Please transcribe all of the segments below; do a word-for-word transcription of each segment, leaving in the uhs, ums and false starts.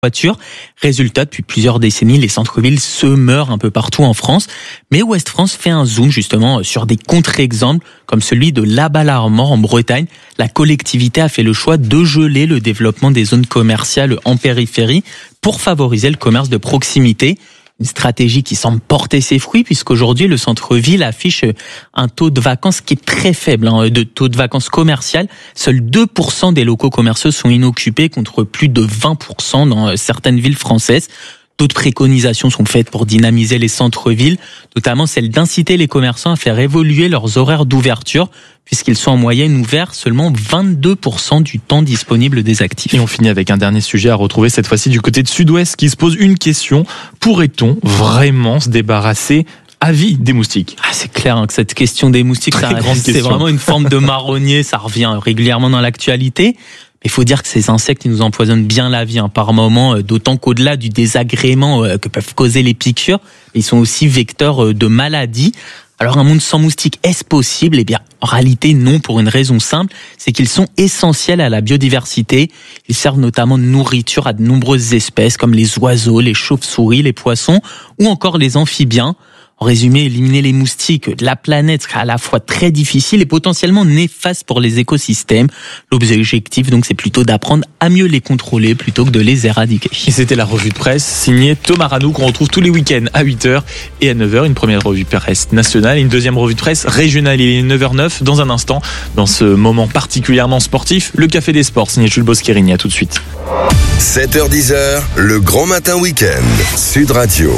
voiture. Résultat, depuis plusieurs décennies, les centres-villes se meurent un peu partout en France. Mais Ouest France fait un zoom justement sur des contre-exemples comme celui de La Balle-Armor en Bretagne. La collectivité a fait le choix de geler le développement des zones commerciales en périphérie pour favoriser le commerce de proximité. Une stratégie qui semble porter ses fruits puisqu'aujourd'hui le centre-ville affiche un taux de vacances qui est très faible, hein, de taux de vacances commerciales. Seuls deux pour cent des locaux commerciaux sont inoccupés contre plus de vingt pour cent dans certaines villes françaises. D'autres préconisations sont faites pour dynamiser les centres-villes, notamment celle d'inciter les commerçants à faire évoluer leurs horaires d'ouverture, puisqu'ils sont en moyenne ouverts seulement vingt-deux pour cent du temps disponible des actifs. Et on finit avec un dernier sujet à retrouver cette fois-ci du côté de Sud-Ouest qui se pose une question. Pourrait-on vraiment se débarrasser à vie des moustiques? Ah, c'est clair hein, que cette question des moustiques, ça, c'est question. Vraiment une forme de marronnier, ça revient régulièrement dans l'actualité. Il faut dire que ces insectes, ils nous empoisonnent bien la vie hein, par moment, d'autant qu'au-delà du désagrément que peuvent causer les piqûres, ils sont aussi vecteurs de maladies. Alors un monde sans moustiques, est-ce possible? Eh bien, en réalité, non, pour une raison simple, c'est qu'ils sont essentiels à la biodiversité. Ils servent notamment de nourriture à de nombreuses espèces, comme les oiseaux, les chauves-souris, les poissons, ou encore les amphibiens. En résumé, éliminer les moustiques de la planète sera à la fois très difficile et potentiellement néfaste pour les écosystèmes. L'objectif, donc, c'est plutôt d'apprendre à mieux les contrôler plutôt que de les éradiquer. Et c'était la revue de presse signée Thomas Ranoux qu'on retrouve tous les week-ends à huit heures et à neuf heures. Une première revue de presse nationale et une deuxième revue de presse régionale. Il est neuf heures neuf. Dans un instant, dans ce moment particulièrement sportif, le Café des Sports, signé Jules Boschirini. À tout de suite. sept heures dix, le grand matin week-end. Sud Radio.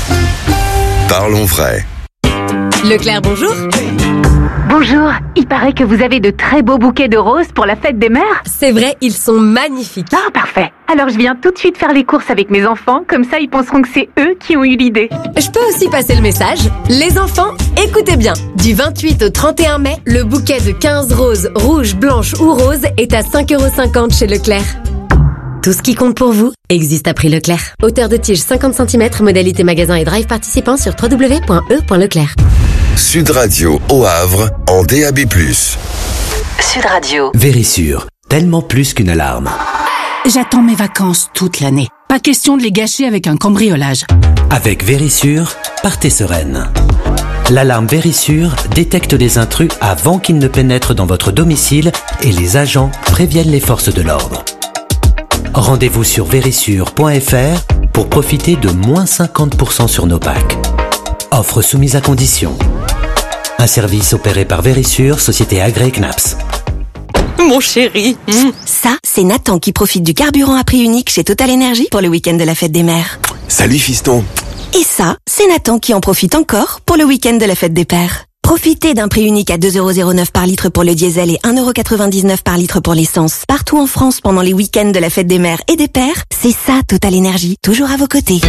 Parlons vrai. Leclerc, bonjour. Bonjour, il paraît que vous avez de très beaux bouquets de roses pour la fête des mères. C'est vrai, ils sont magnifiques. Ah, parfait. Alors je viens tout de suite faire les courses avec mes enfants, comme ça ils penseront que c'est eux qui ont eu l'idée. Je peux aussi passer le message. Les enfants, écoutez bien. Du vingt-huit au trente et un mai, le bouquet de quinze roses, rouges, blanches ou roses est à cinq euros cinquante chez Leclerc. Tout ce qui compte pour vous existe à prix Leclerc. Hauteur de tige cinquante centimètres, modalité magasin et drive participant sur w w w point e point leclerc. Sud Radio au Havre en D A B plus. Sud Radio. Vérissure, tellement plus qu'une alarme. J'attends mes vacances toute l'année. Pas question de les gâcher avec un cambriolage. Avec Vérissure, partez sereine. L'alarme Vérissure détecte les intrus avant qu'ils ne pénètrent dans votre domicile et les agents préviennent les forces de l'ordre. Rendez-vous sur vérissure point f r pour profiter de moins cinquante pour cent sur nos packs. Offre soumise à condition. Un service opéré par Vérissure, société agréée C N A P S. Mon chéri. Mmh. Ça, c'est Nathan qui profite du carburant à prix unique chez Total Energy pour le week-end de la fête des mères. Salut fiston. Et ça, c'est Nathan qui en profite encore pour le week-end de la fête des pères. Profitez d'un prix unique à deux euros zéro neuf par litre pour le diesel et un euro quatre-vingt-dix-neuf par litre pour l'essence. Partout en France pendant les week-ends de la fête des mères et des pères, c'est ça Total Energy, toujours à vos côtés.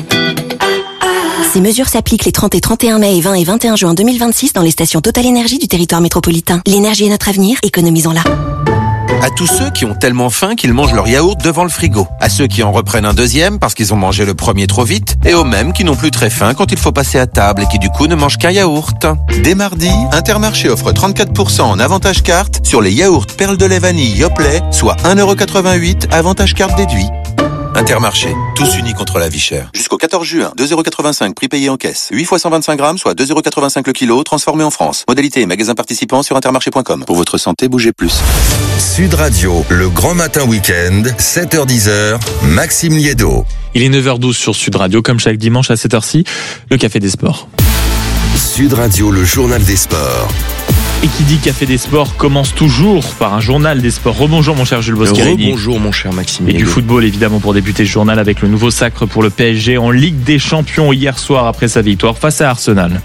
Ces mesures s'appliquent les trente et trente et un mai et vingt et vingt et un juin deux mille vingt-six dans les stations Total Energy du territoire métropolitain. L'énergie est notre avenir, économisons-la. À tous ceux qui ont tellement faim qu'ils mangent leur yaourt devant le frigo. À ceux qui en reprennent un deuxième parce qu'ils ont mangé le premier trop vite. Et aux mêmes qui n'ont plus très faim quand il faut passer à table et qui du coup ne mangent qu'un yaourt. Dès mardi, Intermarché offre trente-quatre pour cent en avantage carte sur les yaourts perles de lait vanille Yoplait, soit un euro quatre-vingt-huit avantage carte déduit. Intermarché, tous unis contre la vie chère. Jusqu'au quatorze juin, deux euros quatre-vingt-cinq prix payé en caisse. huit fois cent vingt-cinq grammes, soit deux euros quatre-vingt-cinq le kilo, transformé en France. Modalité et magasin participant sur intermarché point com. Pour votre santé, bougez plus. Sud Radio, le grand matin week-end, sept heures dix, Maxime Liédo. Il est neuf heures douze sur Sud Radio, comme chaque dimanche à cette heure-ci, le Café des Sports. Sud Radio, le journal des sports. Et qui dit Café des Sports commence toujours par un journal des sports. Rebonjour mon cher Jules Boschirini. Rebonjour mon cher Maxime. Et du football évidemment pour débuter ce journal avec le nouveau sacre pour le P S G en Ligue des Champions hier soir après sa victoire face à Arsenal.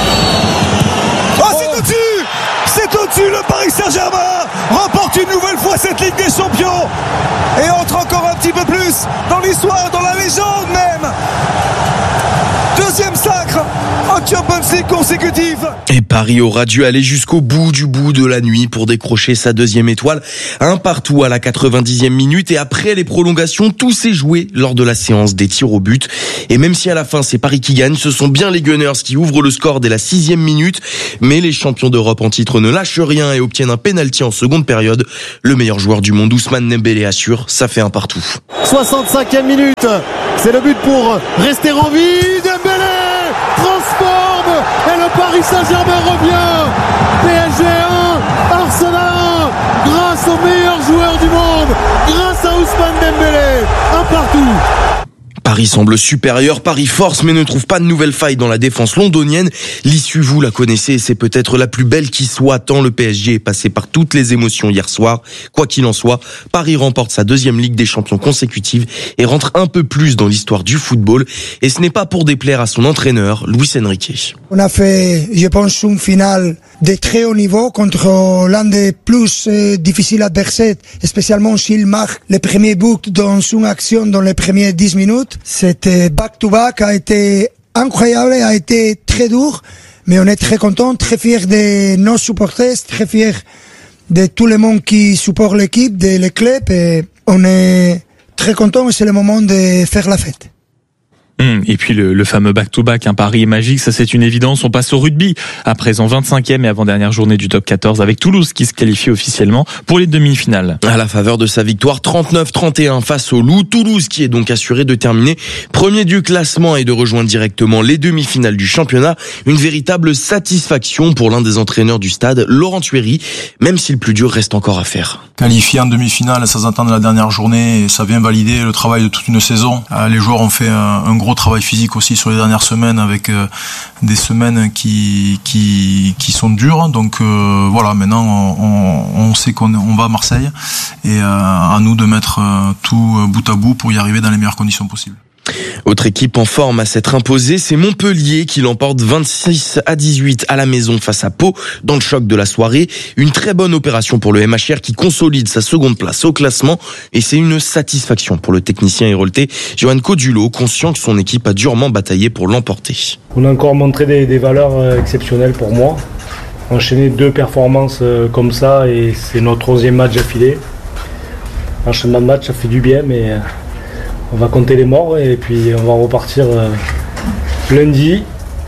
Oh, c'est au-dessus! C'est au-dessus, le Paris Saint-Germain remporte une nouvelle fois cette Ligue des Champions et entre encore un petit peu plus dans l'histoire, dans la légende même. Deuxième sacre en Champions Champions League consécutive. Et Paris aura dû aller jusqu'au bout du bout de la nuit pour décrocher sa deuxième étoile. Un partout à la quatre-vingt-dixième minute et après les prolongations, tout s'est joué lors de la séance des tirs au but. Et même si à la fin c'est Paris qui gagne, ce sont bien les Gunners qui ouvrent le score dès la sixième minute. Mais les champions d'Europe en titre ne lâchent rien et obtiennent un pénalty en seconde période. Le meilleur joueur du monde, Ousmane Dembélé, assure, ça fait un partout. soixante-cinquième minute, c'est le but pour rester en vie. Dembélé transforme et le Paris Saint-Germain revient. P S G un, Arsenal un, grâce au meilleur joueur du monde, grâce à Ousmane Dembélé, un partout. Paris semble supérieur, Paris force mais ne trouve pas de nouvelle faille dans la défense londonienne. L'issue, vous la connaissez et c'est peut-être la plus belle qui soit, tant le P S G est passé par toutes les émotions hier soir. Quoi qu'il en soit, Paris remporte sa deuxième Ligue des Champions consécutive et rentre un peu plus dans l'histoire du football. Et ce n'est pas pour déplaire à son entraîneur, Luis Enrique. On a fait, je pense, une finale de très haut niveau contre l'un des plus euh, difficiles adversaires, spécialement s'il marque le premier but dans une action dans les premières dix minutes. C'était back-to-back, a été incroyable, a été très dur, mais on est très content, très fiers de nos supporters, très fiers de tout le monde qui supporte l'équipe, de le club, et on est très content et c'est le moment de faire la fête. Hum, et puis le, le fameux back-to-back, un Paris est magique, ça c'est une évidence. On passe au rugby, à présent vingt-cinquième et avant-dernière journée du top quatorze, avec Toulouse qui se qualifie officiellement pour les demi-finales. À la faveur de sa victoire trente-neuf trente et un face au Loup, Toulouse qui est donc assuré de terminer premier du classement et de rejoindre directement les demi-finales du championnat. Une véritable satisfaction pour l'un des entraîneurs du stade, Laurent Thuéry, même si le plus dur reste encore à faire. Qualifié en demi-finale, ça s'entend de la dernière journée et ça vient valider le travail de toute une saison. Les joueurs ont fait un, un gros travail physique aussi sur les dernières semaines avec euh, des semaines qui qui qui sont dures. Donc euh, voilà, maintenant on, on sait qu'on on va à Marseille et euh, à nous de mettre euh, tout bout à bout pour y arriver dans les meilleures conditions possibles. Autre équipe en forme à s'être imposée, c'est Montpellier qui l'emporte vingt-six à dix-huit à la maison face à Pau dans le choc de la soirée. Une très bonne opération pour le M H R qui consolide sa seconde place au classement et c'est une satisfaction pour le technicien héroltais Johan Codulot, conscient que son équipe a durement bataillé pour l'emporter. On a encore montré des, des valeurs exceptionnelles pour moi. Enchaîner deux performances comme ça et c'est notre onzième match d'affilée. Enchaînement de match, ça fait du bien mais... on va compter les morts et puis on va repartir euh, lundi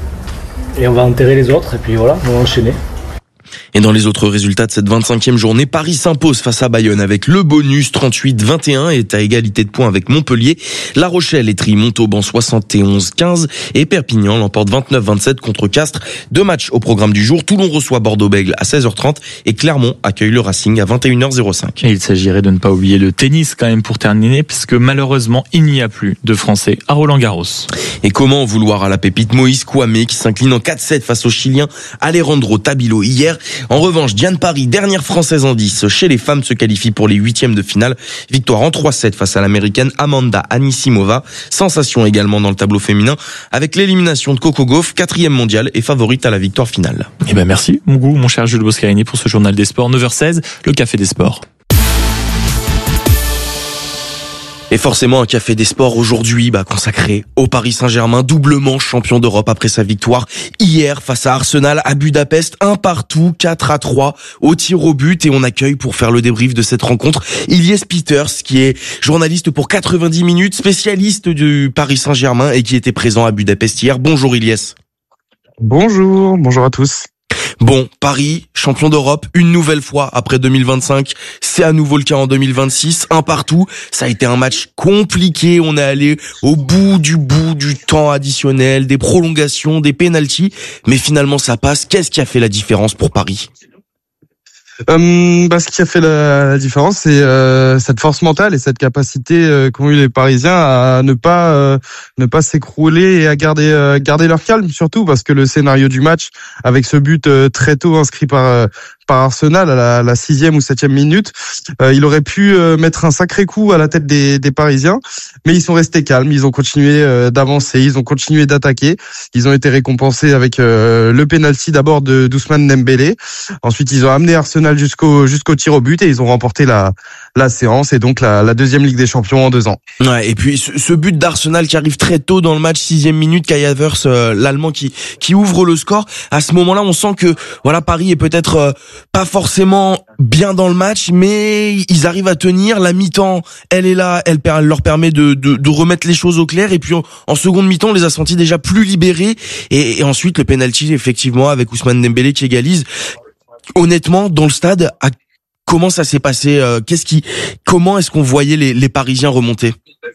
et on va enterrer les autres et puis voilà, on va enchaîner. Et dans les autres résultats de cette vingt-cinquième journée, Paris s'impose face à Bayonne avec le bonus trente-huit vingt et un et est à égalité de points avec Montpellier. La Rochelle étrie Montauban soixante et onze quinze et Perpignan l'emporte vingt-neuf vingt-sept contre Castres. Deux matchs au programme du jour. Toulon reçoit Bordeaux-Bègles à seize heures trente et Clermont accueille le Racing à vingt et une heures cinq. Et il s'agirait de ne pas oublier le tennis quand même pour terminer, puisque malheureusement il n'y a plus de Français à Roland-Garros. Et comment vouloir à la pépite Moïse Kouamé qui s'incline en quatre sept face au Chilien Alejandro Tabilo hier. En revanche, Diane Paris, dernière française en dix chez les femmes, se qualifie pour les huitièmes de finale. Victoire en trois sept face à l'américaine Amanda Anisimova. Sensation également dans le tableau féminin avec l'élimination de Coco Gauff, quatrième mondiale et favorite à la victoire finale. Eh ben merci, mon goût, mon cher Jules Boscarini pour ce journal des sports. neuf heures seize, le Café des Sports. Et forcément un café des sports aujourd'hui bah, consacré au Paris Saint-Germain, doublement champion d'Europe après sa victoire hier face à Arsenal à Budapest, un partout, quatre à trois au tir au but. Et on accueille pour faire le débrief de cette rencontre Ilyes Peters qui est journaliste pour quatre-vingt-dix minutes, spécialiste du Paris Saint-Germain et qui était présent à Budapest hier. Bonjour Ilyes. Bonjour, bonjour à tous. Bon, Paris, champion d'Europe, une nouvelle fois après deux mille vingt-cinq, c'est à nouveau le cas en deux mille vingt-six, un partout. Ça a été un match compliqué, on est allé au bout du bout du temps additionnel, des prolongations, des pénaltys, mais finalement ça passe. Qu'est-ce qui a fait la différence pour Paris ? Euh, bah, ce qui a fait la, la différence, c'est euh, cette force mentale et cette capacité euh, qu'ont eu les Parisiens à ne pas euh, ne pas s'écrouler et à garder euh, garder leur calme, surtout parce que le scénario du match, avec ce but euh, très tôt inscrit par euh, par Arsenal à la, la sixième ou septième minute, euh, il aurait pu euh, mettre un sacré coup à la tête des, des Parisiens, mais ils sont restés calmes, ils ont continué euh, d'avancer, ils ont continué d'attaquer, ils ont été récompensés avec euh, le penalty d'abord de d'Ousmane Dembélé, ensuite ils ont amené Arsenal finale jusqu'au jusqu'au tir au but et ils ont remporté la la séance et donc la, la deuxième Ligue des Champions en deux ans. Ouais, et puis ce, ce but d'Arsenal qui arrive très tôt dans le match, sixième minute, Kai Havertz, euh, l'Allemand qui qui ouvre le score. À ce moment-là, on sent que voilà, Paris est peut-être euh, pas forcément bien dans le match, mais ils arrivent à tenir. La mi-temps, elle est là, elle, elle leur permet de, de de remettre les choses au clair. Et puis en, en seconde mi-temps, on les a sentis déjà plus libérés. Et, et ensuite le penalty effectivement avec Ousmane Dembélé qui égalise. Honnêtement, dans le stade, à comment ça s'est passé? Qu'est-ce qui, comment est-ce qu'on voyait les, les Parisiens remonter?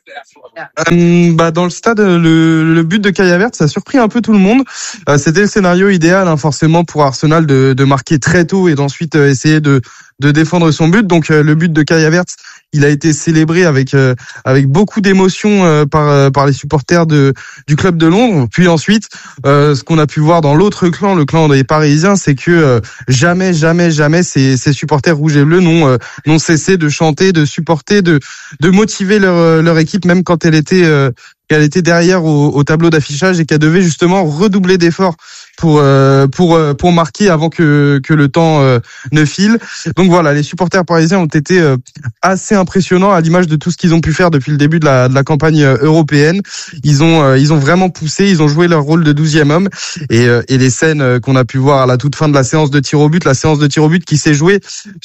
Euh, bah dans le stade, le, le but de Kai Havertz, ça a surpris un peu tout le monde. Euh, c'était le scénario idéal, hein, forcément, pour Arsenal de, de marquer très tôt et d'ensuite euh, essayer de de défendre son but. Donc euh, le but de Kai Havertz, il a été célébré avec euh, avec beaucoup d'émotion euh, par euh, par les supporters de du club de Londres. Puis ensuite, euh, ce qu'on a pu voir dans l'autre clan, le clan des Parisiens, c'est que euh, jamais jamais jamais ces ces supporters rouges et bleus n'ont euh, n'ont cessé de chanter, de supporter, de de motiver leur leur équipe même quand elle était euh, qu'elle était derrière au, au tableau d'affichage et qu'elle devait justement redoubler d'efforts pour euh, pour euh, pour marquer avant que que le temps euh, ne file. Donc voilà, les supporters parisiens ont été euh, assez impressionnants à l'image de tout ce qu'ils ont pu faire depuis le début de la de la campagne européenne. Ils ont euh, ils ont vraiment poussé, ils ont joué leur rôle de douzième homme et euh, et les scènes qu'on a pu voir à la toute fin de la séance de tir au but, la séance de tir au but qui s'est jouée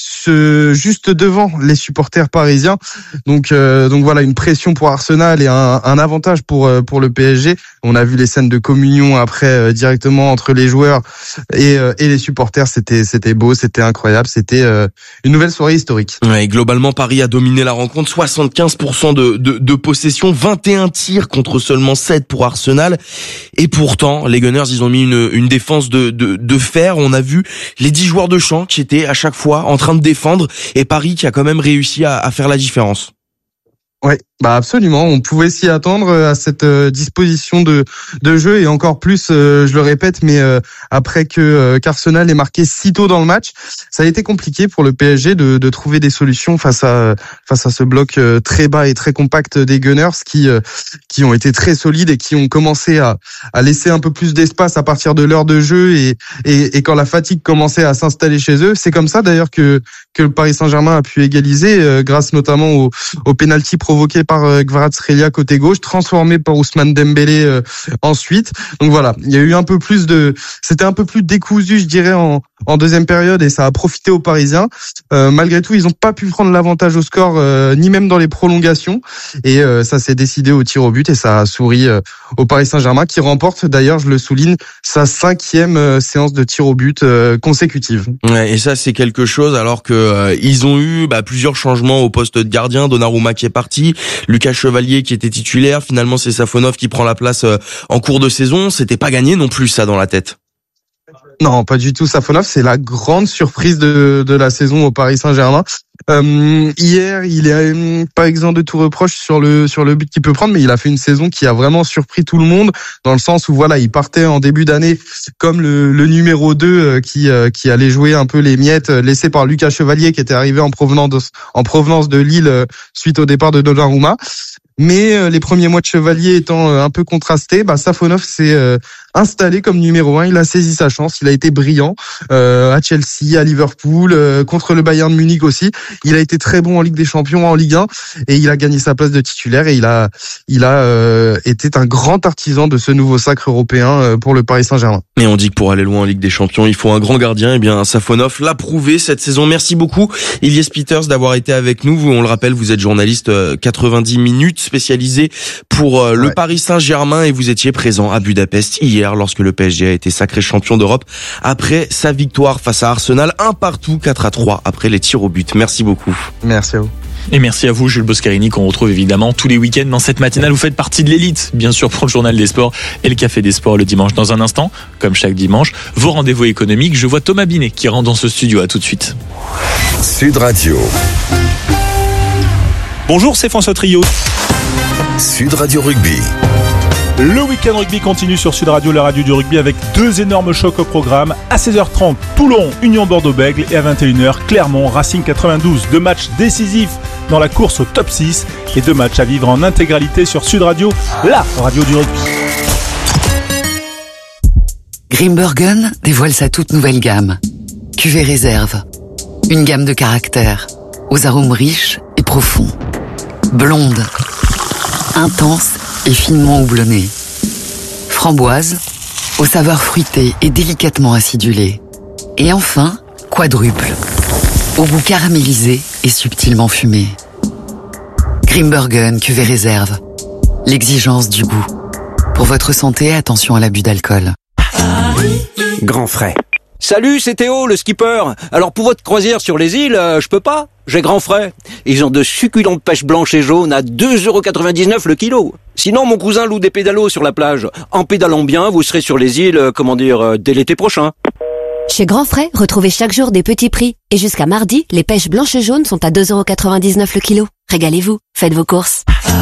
ce, juste devant les supporters parisiens. Donc euh, donc voilà, une pression pour Arsenal et un un avantage pour pour le P S G. On a vu les scènes de communion après euh, directement entre les joueurs et euh, et les supporters. C'était c'était beau, c'était incroyable, c'était euh, une nouvelle soirée historique. Ouais, globalement Paris a dominé la rencontre, soixante-quinze pour cent de de, de possession, vingt et un tirs contre seulement sept pour Arsenal. Et pourtant, les Gunners, ils ont mis une une défense de de de fer. On a vu les dix joueurs de champ qui étaient à chaque fois en train de défendre et Paris qui a quand même réussi à, à faire la différence. Ouais, bah absolument. On pouvait s'y attendre à cette euh, disposition de de jeu et encore plus, euh, je le répète, mais euh, après que euh, qu'Arsenal ait marqué si tôt dans le match, ça a été compliqué pour le P S G de de trouver des solutions face à face à ce bloc euh, très bas et très compact des Gunners qui euh, qui ont été très solides et qui ont commencé à à laisser un peu plus d'espace à partir de l'heure de jeu et et, et quand la fatigue commençait à s'installer chez eux. C'est comme ça d'ailleurs que que le Paris Saint-Germain a pu égaliser euh, grâce notamment au au penalty provoqué par euh, Kvaratskhelia côté gauche, transformé par Ousmane Dembélé euh, ensuite. Donc voilà, il y a eu un peu plus de, c'était un peu plus décousu, je dirais, en, en deuxième période et ça a profité aux Parisiens. Euh, malgré tout, ils n'ont pas pu prendre l'avantage au score, euh, ni même dans les prolongations. Et euh, ça s'est décidé au tir au but et ça a souri euh, au Paris Saint-Germain qui remporte, d'ailleurs, je le souligne, sa cinquième euh, séance de tir au but euh, consécutive. Ouais, et ça c'est quelque chose alors que euh, ils ont eu bah, plusieurs changements au poste de gardien. Donnarumma qui est parti, Lucas Chevalier qui était titulaire. Finalement, c'est Safonov qui prend la place euh, en cours de saison. C'était pas gagné non plus ça dans la tête. Non, pas du tout. Safonov, c'est la grande surprise de, de la saison au Paris Saint-Germain. Euh, hier, il est euh, pas exempt de tout reproche sur le sur le but qu'il peut prendre, mais il a fait une saison qui a vraiment surpris tout le monde dans le sens où voilà, il partait en début d'année comme le, le numéro deux euh, qui euh, qui allait jouer un peu les miettes euh, laissées par Lucas Chevalier qui était arrivé en provenance de, en provenance de Lille euh, suite au départ de Donnarumma. Mais euh, les premiers mois de Chevalier étant euh, un peu contrastés, bah Safonov s'est euh, installé comme numéro un. Il a saisi sa chance. Il a été brillant euh, à Chelsea, à Liverpool, euh, contre le Bayern de Munich aussi. Il a été très bon en Ligue des Champions, en Ligue un, et il a gagné sa place de titulaire. Et il a, il a euh, été un grand artisan de ce nouveau sacre européen euh, pour le Paris Saint-Germain. Et on dit que pour aller loin en Ligue des Champions, il faut un grand gardien. Eh bien, Safonov l'a prouvé cette saison. Merci beaucoup, Ilyes Peters, d'avoir été avec nous. Vous, on le rappelle, vous êtes journaliste euh, quatre-vingt-dix minutes spécialisé pour euh, le ouais. Paris Saint-Germain et vous étiez présent à Budapest hier lorsque le P S G a été sacré champion d'Europe après sa victoire face à Arsenal, un partout, quatre à trois après les tirs au but. Merci beaucoup. Merci à vous. Et merci à vous, Jules Boscarini, qu'on retrouve évidemment tous les week-ends dans cette matinale. Vous faites partie de l'élite, bien sûr, pour le Journal des Sports et le Café des Sports le dimanche. Dans un instant, comme chaque dimanche, vos rendez-vous économiques. Je vois Thomas Binet qui rentre dans ce studio. À tout de suite. Sud Radio. Bonjour, c'est François Trio. Sud Radio Rugby. Le week-end rugby continue sur Sud Radio, la radio du rugby, avec deux énormes chocs au programme. À seize heures trente, Toulon, Union Bordeaux-Bègles, et à vingt et une heures, Clermont, Racing quatre-vingt-douze. Deux matchs décisifs dans la course au top six et deux matchs à vivre en intégralité sur Sud Radio, la radio du rugby. Grimbergen dévoile sa toute nouvelle gamme. Cuvée réserve. Une gamme de caractères, aux arômes riches et profonds. Blonde, intense et finement houblonnée. Framboise, aux saveurs fruitées et délicatement acidulées. Et enfin, quadruple, au goût caramélisé et subtilement fumé. Grimbergen, cuvée réserve. L'exigence du goût. Pour votre santé, attention à l'abus d'alcool. Grand frais. Salut, c'est Théo, le skipper. Alors pour votre croisière sur les îles, euh, je peux pas. J'ai Grand frais. Ils ont de succulentes pêches blanches et jaunes à deux euros quatre-vingt-dix-neuf le kilo. Sinon, mon cousin loue des pédalos sur la plage. En pédalant bien, vous serez sur les îles, euh, comment dire, euh, dès l'été prochain. Chez Grand Frais, retrouvez chaque jour des petits prix. Et jusqu'à mardi, les pêches blanches et jaunes sont à deux euros quatre-vingt-dix-neuf le kilo. Régalez-vous, faites vos courses.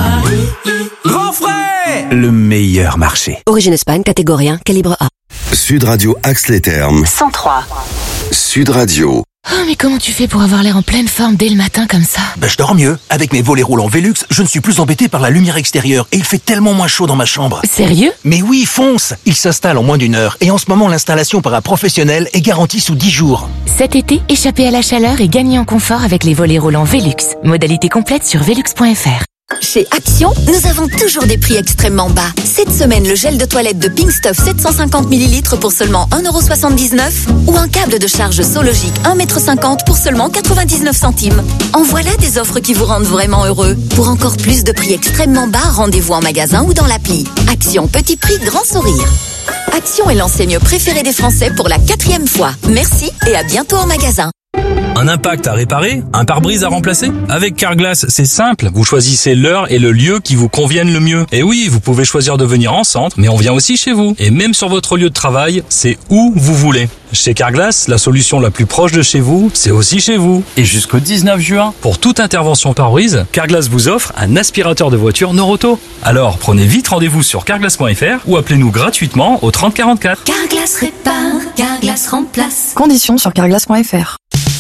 Grand frais! Le meilleur marché. Origine Espagne, catégorie un, calibre A. Sud Radio Axe les Thermes. cent trois. Sud Radio. Oh, mais comment tu fais pour avoir l'air en pleine forme dès le matin comme ça? Ben, je dors mieux. Avec mes volets roulants Velux, je ne suis plus embêté par la lumière extérieure et il fait tellement moins chaud dans ma chambre. Sérieux? Mais oui, fonce! Il s'installe en moins d'une heure et en ce moment, l'installation par un professionnel est garantie sous dix jours. Cet été, échappez à la chaleur et gagnez en confort avec les volets roulants Velux. Modalité complète sur velux point f r. Chez Action, nous avons toujours des prix extrêmement bas. Cette semaine, le gel de toilette de Pink Stuff sept cent cinquante millilitres pour seulement un euro soixante-dix-neuf ou un câble de charge Sologic un mètre cinquante pour seulement quatre-vingt-dix-neuf centimes. En voilà des offres qui vous rendent vraiment heureux. Pour encore plus de prix extrêmement bas, rendez-vous en magasin ou dans l'appli. Action, petit prix, grand sourire. Action est l'enseigne préférée des Français pour la quatrième fois. Merci et à bientôt en magasin. Un impact à réparer? Un pare-brise à remplacer? Avec Carglass, c'est simple. Vous choisissez l'heure et le lieu qui vous conviennent le mieux. Et oui, vous pouvez choisir de venir en centre, mais on vient aussi chez vous. Et même sur votre lieu de travail, c'est où vous voulez. Chez Carglass, la solution la plus proche de chez vous, c'est aussi chez vous. Et jusqu'au dix-neuf juin, pour toute intervention pare-brise, Carglass vous offre un aspirateur de voiture Noroto. Alors, prenez vite rendez-vous sur carglass point f r ou appelez-nous gratuitement au trente quarante-quatre. Carglass répare, Carglass remplace. Conditions sur carglass point f r.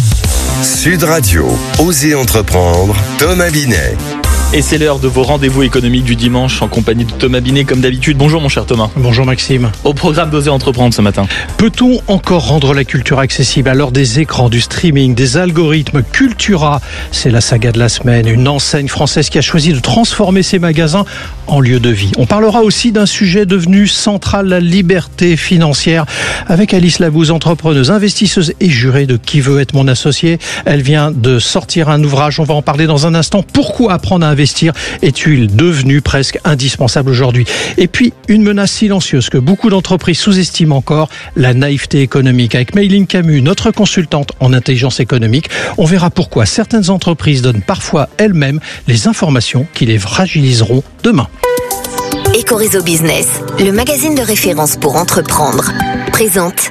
Sud Radio, Osez entreprendre, Thomas Binet. Et c'est l'heure de vos rendez-vous économiques du dimanche en compagnie de Thomas Binet comme d'habitude. Bonjour mon cher Thomas. Bonjour Maxime. Au programme d'Oser entreprendre ce matin. Peut-on encore rendre la culture accessible à l'heure des écrans, du streaming, des algorithmes? Cultura, c'est la saga de la semaine, une enseigne française qui a choisi de transformer ses magasins en lieu de vie. On parlera aussi d'un sujet devenu central, la liberté financière, avec Alice Labouze, entrepreneuse, investisseuse et jurée de Qui veut être mon associé. Elle vient de sortir un ouvrage, on va en parler dans un instant. Pourquoi apprendre à investir est-il devenu presque indispensable aujourd'hui? Et puis, une menace silencieuse que beaucoup d'entreprises sous-estiment encore, la naïveté économique. Avec Mayline Camus, notre consultante en intelligence économique, on verra pourquoi certaines entreprises donnent parfois elles-mêmes les informations qui les fragiliseront demain. Ecoréseau Business, le magazine de référence pour entreprendre, présente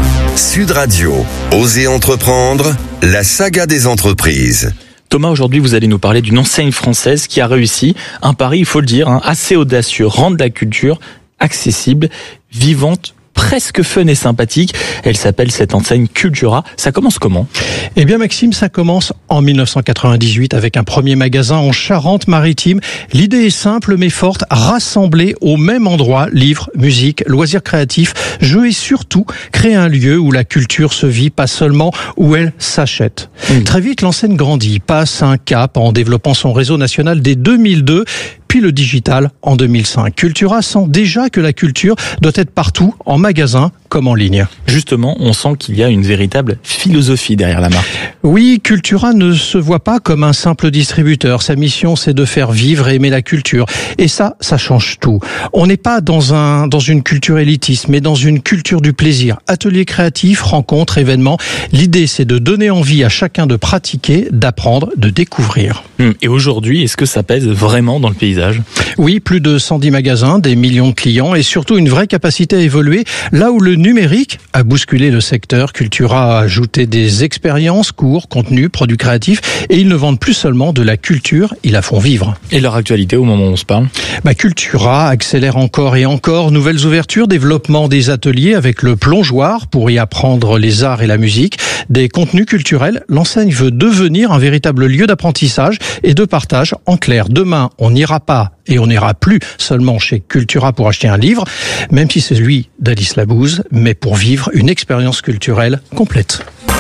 Sud Radio, Osez entreprendre, la saga des entreprises. Thomas, aujourd'hui, vous allez nous parler d'une enseigne française qui a réussi un pari, il faut le dire, hein, assez audacieux, rendre la culture accessible, vivante, presque fun et sympathique. Elle s'appelle cette enseigne Cultura. Ça commence comment? Eh bien Maxime, ça commence en mille neuf cent quatre-vingt-dix-huit avec un premier magasin en Charente-Maritime. L'idée est simple mais forte, rassembler au même endroit livres, musique, loisirs créatifs, jeux et surtout créer un lieu où la culture se vit, pas seulement où elle s'achète. Mmh. Très vite, l'enseigne grandit, passe un cap en développant son réseau national dès deux mille deux, puis le digital en deux mille cinq. Cultura sent déjà que la culture doit être partout, en magasin comme en ligne. Justement, on sent qu'il y a une véritable philosophie derrière la marque. Oui, Cultura ne se voit pas comme un simple distributeur. Sa mission, c'est de faire vivre et aimer la culture. Et ça, ça change tout. On n'est pas dans un dans une culture élitiste, mais dans une culture du plaisir. Ateliers créatifs, rencontres, événements. L'idée, c'est de donner envie à chacun de pratiquer, d'apprendre, de découvrir. Et aujourd'hui, est-ce que ça pèse vraiment dans le paysage? Oui, plus de cent dix magasins, des millions de clients et surtout une vraie capacité à évoluer. Là où le numérique a bousculé le secteur, Cultura a ajouté des expériences, cours, contenus, produits créatifs et ils ne vendent plus seulement de la culture, ils la font vivre. Et leur actualité au moment où on se parle? Bah, Cultura accélère encore et encore, nouvelles ouvertures, développement des ateliers avec le plongeoir pour y apprendre les arts et la musique, des contenus culturels. L'enseigne veut devenir un véritable lieu d'apprentissage et de partage. En clair, demain, on n'ira pas et on n'ira plus seulement chez Cultura pour acheter un livre, même si c'est celui d'Alice Labouze, mais pour vivre une expérience culturelle complète.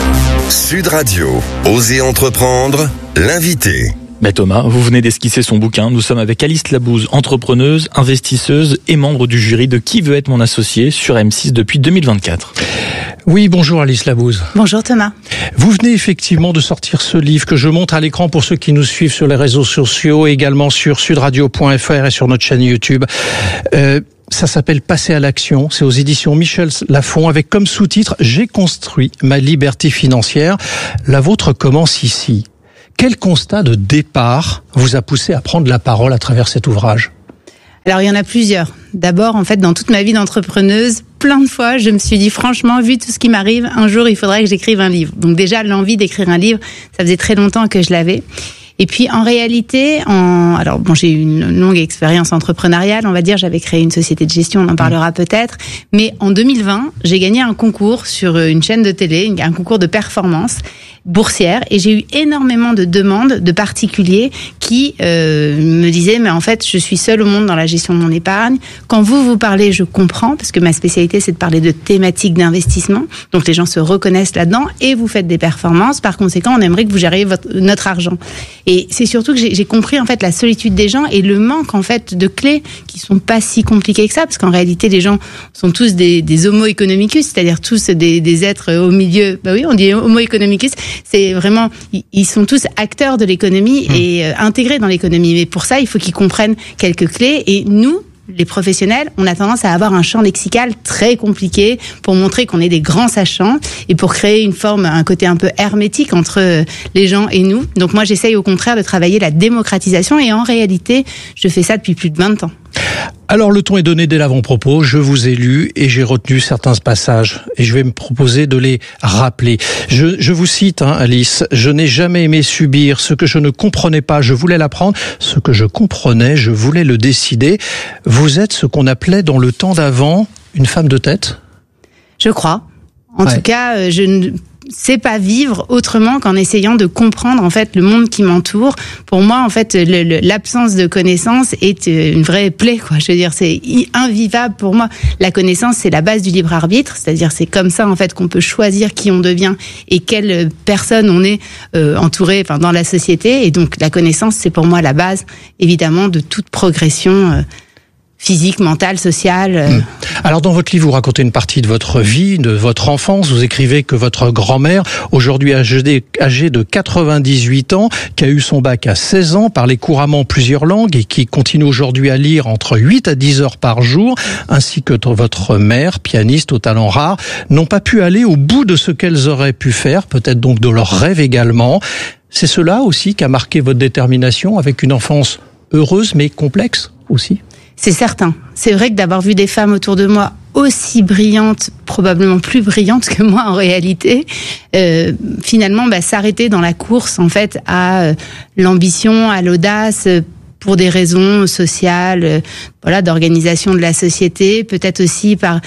Sud Radio, Osez entreprendre, l'invité. Ben Thomas, vous venez d'esquisser son bouquin. Nous sommes avec Alice Labouze, entrepreneuse, investisseuse et membre du jury de Qui veut être mon associé sur M six depuis deux mille vingt-quatre. Oui, bonjour Alice Labouze. Bonjour Thomas. Vous venez effectivement de sortir ce livre que je montre à l'écran pour ceux qui nous suivent sur les réseaux sociaux et également sur sudradio point f r et sur notre chaîne YouTube. Euh, Ça s'appelle Passer à l'action. C'est aux éditions Michel Lafon avec comme sous-titre « J'ai construit ma liberté financière ». La vôtre commence ici. Quel constat de départ vous a poussé à prendre la parole à travers cet ouvrage ? Alors, il y en a plusieurs. D'abord, en fait, dans toute ma vie d'entrepreneuse, plein de fois, je me suis dit, franchement, vu tout ce qui m'arrive, un jour, il faudrait que j'écrive un livre. Donc déjà, l'envie d'écrire un livre, ça faisait très longtemps que je l'avais. Et puis en réalité, en alors bon, j'ai eu une longue expérience entrepreneuriale, on va dire, j'avais créé une société de gestion, on en parlera peut-être, mais en deux mille vingt, j'ai gagné un concours sur une chaîne de télé, un concours de performance boursière, et j'ai eu énormément de demandes de particuliers qui euh, me disaient mais en fait je suis seule au monde dans la gestion de mon épargne. Quand vous vous parlez, je comprends parce que ma spécialité c'est de parler de thématiques d'investissement, donc les gens se reconnaissent là-dedans et vous faites des performances. Par conséquent, on aimerait que vous gériez votre, notre argent. Et c'est surtout que j'ai, j'ai compris en fait la solitude des gens et le manque en fait de clés qui sont pas si compliquées que ça, parce qu'en réalité les gens sont tous des, des homo economicus, c'est-à-dire tous des, des êtres au milieu. Bah oui, on dit homo economicus. C'est vraiment, ils sont tous acteurs de l'économie mmh. et euh, intégrés dans l'économie. Mais pour ça, il faut qu'ils comprennent quelques clés. Et nous, les professionnels, on a tendance à avoir un champ lexical très compliqué pour montrer qu'on est des grands sachants et pour créer une forme, un côté un peu hermétique entre les gens et nous. Donc moi, j'essaye au contraire de travailler la démocratisation et en réalité, je fais ça depuis plus de vingt ans. Alors le ton est donné dès l'avant-propos, je vous ai lu et j'ai retenu certains passages et je vais me proposer de les rappeler. Je, je vous cite, hein, Alice, « Je n'ai jamais aimé subir, ce que je ne comprenais pas, je voulais l'apprendre, ce que je comprenais, je voulais le décider ». Vous êtes ce qu'on appelait dans le temps d'avant une femme de tête ? Je crois. En ouais. tout cas, je ne sais pas vivre autrement qu'en essayant de comprendre en fait le monde qui m'entoure. Pour moi, en fait, le, le, l'absence de connaissance est une vraie plaie, quoi. Je veux dire, c'est invivable pour moi. La connaissance, c'est la base du libre arbitre, c'est-à-dire c'est comme ça en fait qu'on peut choisir qui on devient et quelle personne on est euh, entouré, enfin dans la société. Et donc la connaissance, c'est pour moi la base, évidemment, de toute progression. Euh, physique, mentale, sociale. Mmh. Alors dans votre livre, vous racontez une partie de votre vie, de votre enfance. Vous écrivez que votre grand-mère, aujourd'hui âgée, âgée de quatre-vingt-dix-huit ans, qui a eu son bac à seize ans, parlait couramment plusieurs langues et qui continue aujourd'hui à lire entre huit à dix heures par jour, ainsi que votre mère, pianiste au talent rare, n'ont pas pu aller au bout de ce qu'elles auraient pu faire, peut-être donc de leurs rêves également. C'est cela aussi qui a marqué votre détermination avec une enfance heureuse mais complexe aussi ? C'est certain. C'est vrai que d'avoir vu des femmes autour de moi aussi brillantes, probablement plus brillantes que moi en réalité, euh, finalement, bah, s'arrêter dans la course en fait à euh, l'ambition, à l'audace, euh, pour des raisons sociales, euh, voilà, d'organisation de la société, peut-être aussi par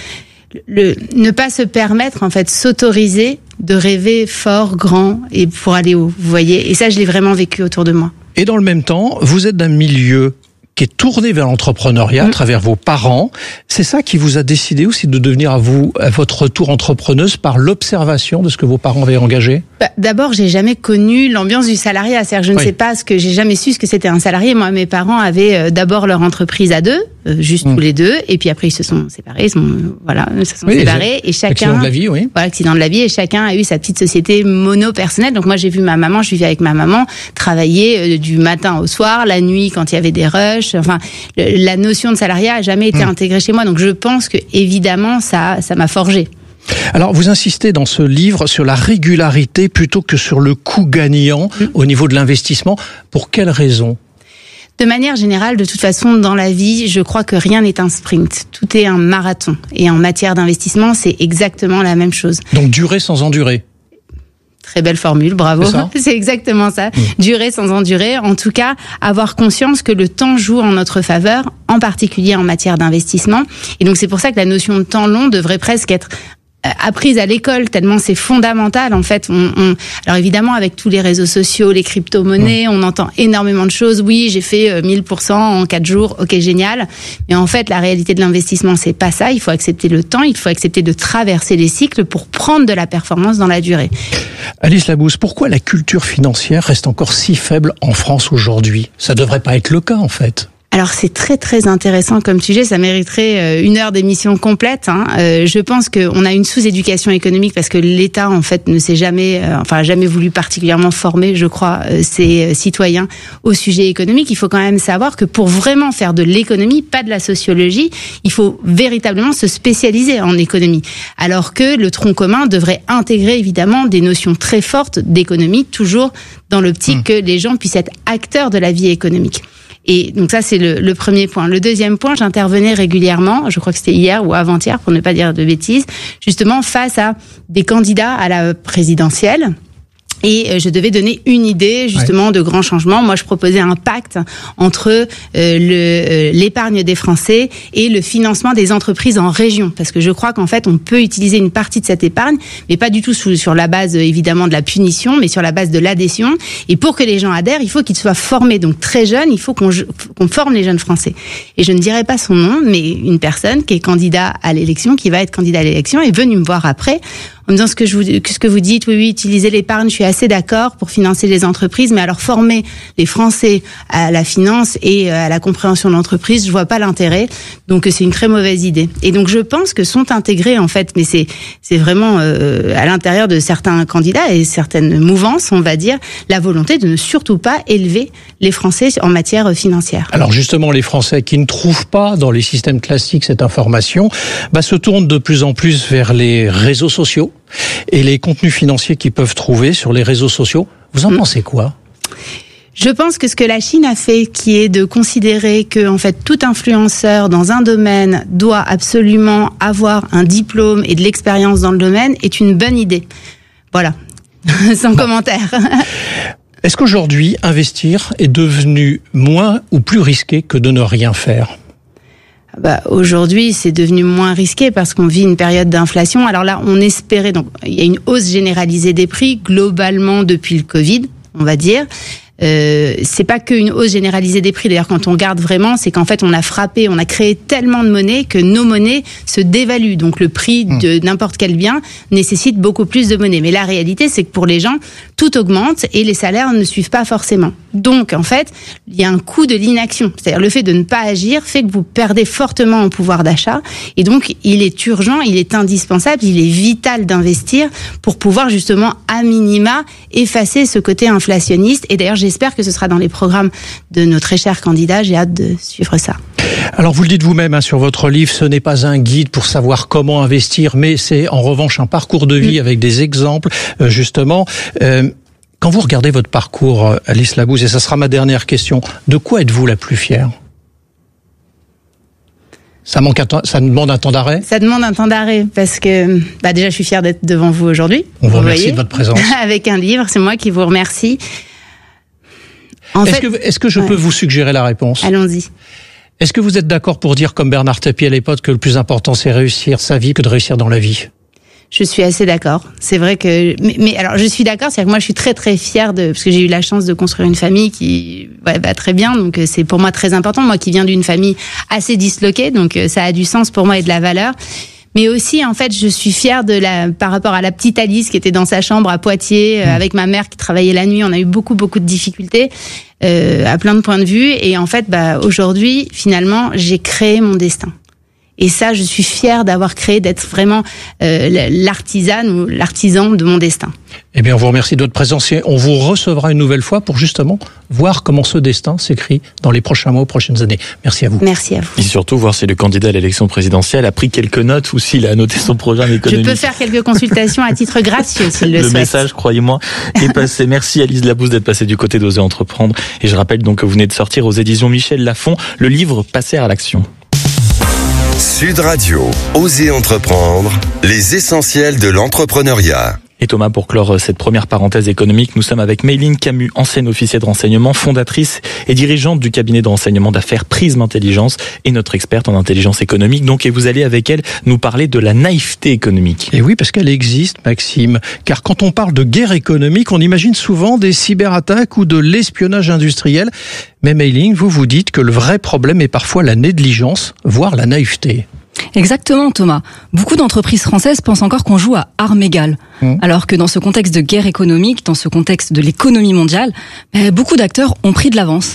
le ne pas se permettre en fait s'autoriser de rêver fort, grand et pour aller haut. Vous voyez, et ça, je l'ai vraiment vécu autour de moi. Et dans le même temps, vous êtes d'un milieu qui est tourné vers l'entrepreneuriat mmh. à travers vos parents. C'est ça qui vous a décidé aussi de devenir à vous, à votre tour entrepreneuse par l'observation de ce que vos parents avaient engagé ? Bah, d'abord, j'ai jamais connu l'ambiance du salariat. C'est-à-dire, je ne oui. sais pas ce que j'ai jamais su ce que c'était un salarié. Moi, mes parents avaient euh, d'abord leur entreprise à deux, euh, juste mmh. tous les deux, et puis après ils se sont séparés, ils sont, voilà, ils se sont oui, séparés et chacun. Accident de la vie, oui. Voilà, accident de la vie et chacun a eu sa petite société mono-personnelle. Donc moi, j'ai vu ma maman, je vivais avec ma maman, travailler euh, du matin au soir, la nuit quand il y avait des rushs. Enfin, le, la notion de salariat a jamais été mmh. intégrée chez moi. Donc je pense que évidemment, ça, ça m'a forgé. Alors, vous insistez dans ce livre sur la régularité plutôt que sur le coût gagnant mmh. au niveau de l'investissement. Pour quelles raisons ? De manière générale, de toute façon, dans la vie, je crois que rien n'est un sprint. Tout est un marathon. Et en matière d'investissement, c'est exactement la même chose. Donc, durer sans endurer. Très belle formule, bravo. C'est, c'est exactement ça. Mmh. Durer sans endurer. En tout cas, avoir conscience que le temps joue en notre faveur, en particulier en matière d'investissement. Et donc, c'est pour ça que la notion de temps long devrait presque être apprise à l'école tellement c'est fondamental en fait. On, on... Alors évidemment avec tous les réseaux sociaux, les crypto-monnaies, mmh. on entend énormément de choses. Oui, j'ai fait mille pour cent en quatre jours, ok génial. Mais en fait la réalité de l'investissement c'est pas ça. Il faut accepter le temps, il faut accepter de traverser les cycles pour prendre de la performance dans la durée. Alice Labousse, pourquoi la culture financière reste encore si faible en France aujourd'hui ? Ça devrait pas être le cas en fait. Alors c'est très très intéressant comme sujet, ça mériterait une heure d'émission complète. Hein. Euh, je pense qu'on a une sous-éducation économique parce que l'État en fait ne s'est jamais, euh, enfin jamais voulu particulièrement former, je crois, euh, ses citoyens au sujet économique. Il faut quand même savoir que pour vraiment faire de l'économie, pas de la sociologie, il faut véritablement se spécialiser en économie. Alors que le tronc commun devrait intégrer évidemment des notions très fortes d'économie, toujours dans l'optique mmh. que les gens puissent être acteurs de la vie économique. Et donc ça, c'est le, le premier point. Le deuxième point, j'intervenais régulièrement, je crois que c'était hier ou avant-hier, pour ne pas dire de bêtises, justement face à des candidats à la présidentielle. Et je devais donner une idée justement ouais. de grands changements. Moi, je proposais un pacte entre euh, le, euh, l'épargne des Français et le financement des entreprises en région. Parce que je crois qu'en fait, on peut utiliser une partie de cette épargne, mais pas du tout sous, sur la base évidemment de la punition, mais sur la base de l'adhésion. Et pour que les gens adhèrent, il faut qu'ils soient formés. Donc très jeunes, il faut qu'on, qu'on forme les jeunes Français. Et je ne dirai pas son nom, mais une personne qui est candidat à l'élection, qui va être candidat à l'élection, est venue me voir après en me disant ce que je vous, ce que vous dites, oui, oui, utiliser l'épargne, je suis assez d'accord pour financer les entreprises, mais alors former les Français à la finance et à la compréhension de l'entreprise, je vois pas l'intérêt. Donc c'est une très mauvaise idée. Et donc je pense que sont intégrés en fait, mais c'est c'est vraiment euh, à l'intérieur de certains candidats et certaines mouvances, on va dire, la volonté de ne surtout pas élever les Français en matière financière. Alors justement, les Français qui ne trouvent pas dans les systèmes classiques cette information, bah, se tournent de plus en plus vers les réseaux sociaux et les contenus financiers qu'ils peuvent trouver sur les réseaux sociaux. Vous en mmh. pensez quoi ? Je pense que ce que la Chine a fait, qui est de considérer que, en fait, tout influenceur dans un domaine doit absolument avoir un diplôme et de l'expérience dans le domaine, est une bonne idée. Voilà. Sans bon. commentaire. Est-ce qu'aujourd'hui, investir est devenu moins ou plus risqué que de ne rien faire ? Bah, aujourd'hui, c'est devenu moins risqué parce qu'on vit une période d'inflation. Alors là, on espérait, donc, il y a une hausse généralisée des prix, globalement, depuis le Covid, on va dire. Euh, c'est pas qu'une hausse généralisée des prix. D'ailleurs, quand on regarde vraiment, c'est qu'en fait, on a frappé, on a créé tellement de monnaie que nos monnaies se dévaluent. Donc, le prix de n'importe quel bien nécessite beaucoup plus de monnaie. Mais la réalité, c'est que pour les gens, tout augmente et les salaires ne suivent pas forcément. Donc, en fait, il y a un coût de l'inaction. C'est-à-dire, le fait de ne pas agir fait que vous perdez fortement en pouvoir d'achat. Et donc, il est urgent, il est indispensable, il est vital d'investir pour pouvoir justement, à minima, effacer ce côté inflationniste. Et d'ailleurs, j'espère que ce sera dans les programmes de nos très chers candidats. J'ai hâte de suivre ça. Alors, vous le dites vous-même hein, sur votre livre, ce n'est pas un guide pour savoir comment investir, mais c'est en revanche un parcours de vie mmh. avec des exemples, euh, justement. Euh, quand vous regardez votre parcours, Alice Labousse, et ça sera ma dernière question, de quoi êtes-vous la plus fière ? Ça, manque un temps, ça demande un temps d'arrêt ? Ça demande un temps d'arrêt parce que bah déjà, je suis fière d'être devant vous aujourd'hui. On vous, vous remercie voyez, de votre présence. Avec un livre, c'est moi qui vous remercie. En est-ce, fait, que, est-ce que je ouais. peux vous suggérer la réponse ? Allons-y. Est-ce que vous êtes d'accord pour dire, comme Bernard Tapie à l'époque, que le plus important, c'est réussir sa vie que de réussir dans la vie ? Je suis assez d'accord. C'est vrai que, mais, mais alors je suis d'accord, c'est-à-dire que moi je suis très très fière de, parce que j'ai eu la chance de construire une famille qui ouais, va très bien, donc c'est pour moi très important. Moi qui viens d'une famille assez disloquée, donc ça a du sens pour moi et de la valeur. Mais aussi, en fait, je suis fière de la, par rapport à la petite Alice qui était dans sa chambre à Poitiers, mmh. euh, avec ma mère qui travaillait la nuit. On a eu beaucoup, beaucoup de difficultés, euh, à plein de points de vue. Et en fait, bah, aujourd'hui, finalement, j'ai créé mon destin. Et ça, je suis fière d'avoir créé, d'être vraiment euh, l'artisane ou l'artisan de mon destin. Eh bien, on vous remercie de votre présence et on vous recevra une nouvelle fois pour justement voir comment ce destin s'écrit dans les prochains mois, prochaines années. Merci à vous. Merci à vous. Et surtout, voir si le candidat à l'élection présidentielle a pris quelques notes ou s'il a annoté son programme économique. Je peux faire quelques consultations à titre gracieux s'il le, le souhaite. Le message, croyez-moi, est passé. Merci Alice Labousse d'être passée du côté d'Oser Entreprendre. Et je rappelle donc que vous venez de sortir aux éditions Michel Lafon le livre Passer à l'action. Sud Radio, Oser Entreprendre, les essentiels de l'entrepreneuriat. Et Thomas, pour clore cette première parenthèse économique, nous sommes avec Mayline Camus, ancienne officier de renseignement, fondatrice et dirigeante du cabinet de renseignement d'affaires Prisme Intelligence et notre experte en intelligence économique. Donc, et vous allez avec elle nous parler de la naïveté économique. Et oui, parce qu'elle existe, Maxime. Car quand on parle de guerre économique, on imagine souvent des cyberattaques ou de l'espionnage industriel. Mais Mayline, vous vous dites que le vrai problème est parfois la négligence, voire la naïveté. Exactement, Thomas. Beaucoup d'entreprises françaises pensent encore qu'on joue à armes égales. Mmh. Alors que dans ce contexte de guerre économique, dans ce contexte de l'économie mondiale, ben, beaucoup d'acteurs ont pris de l'avance.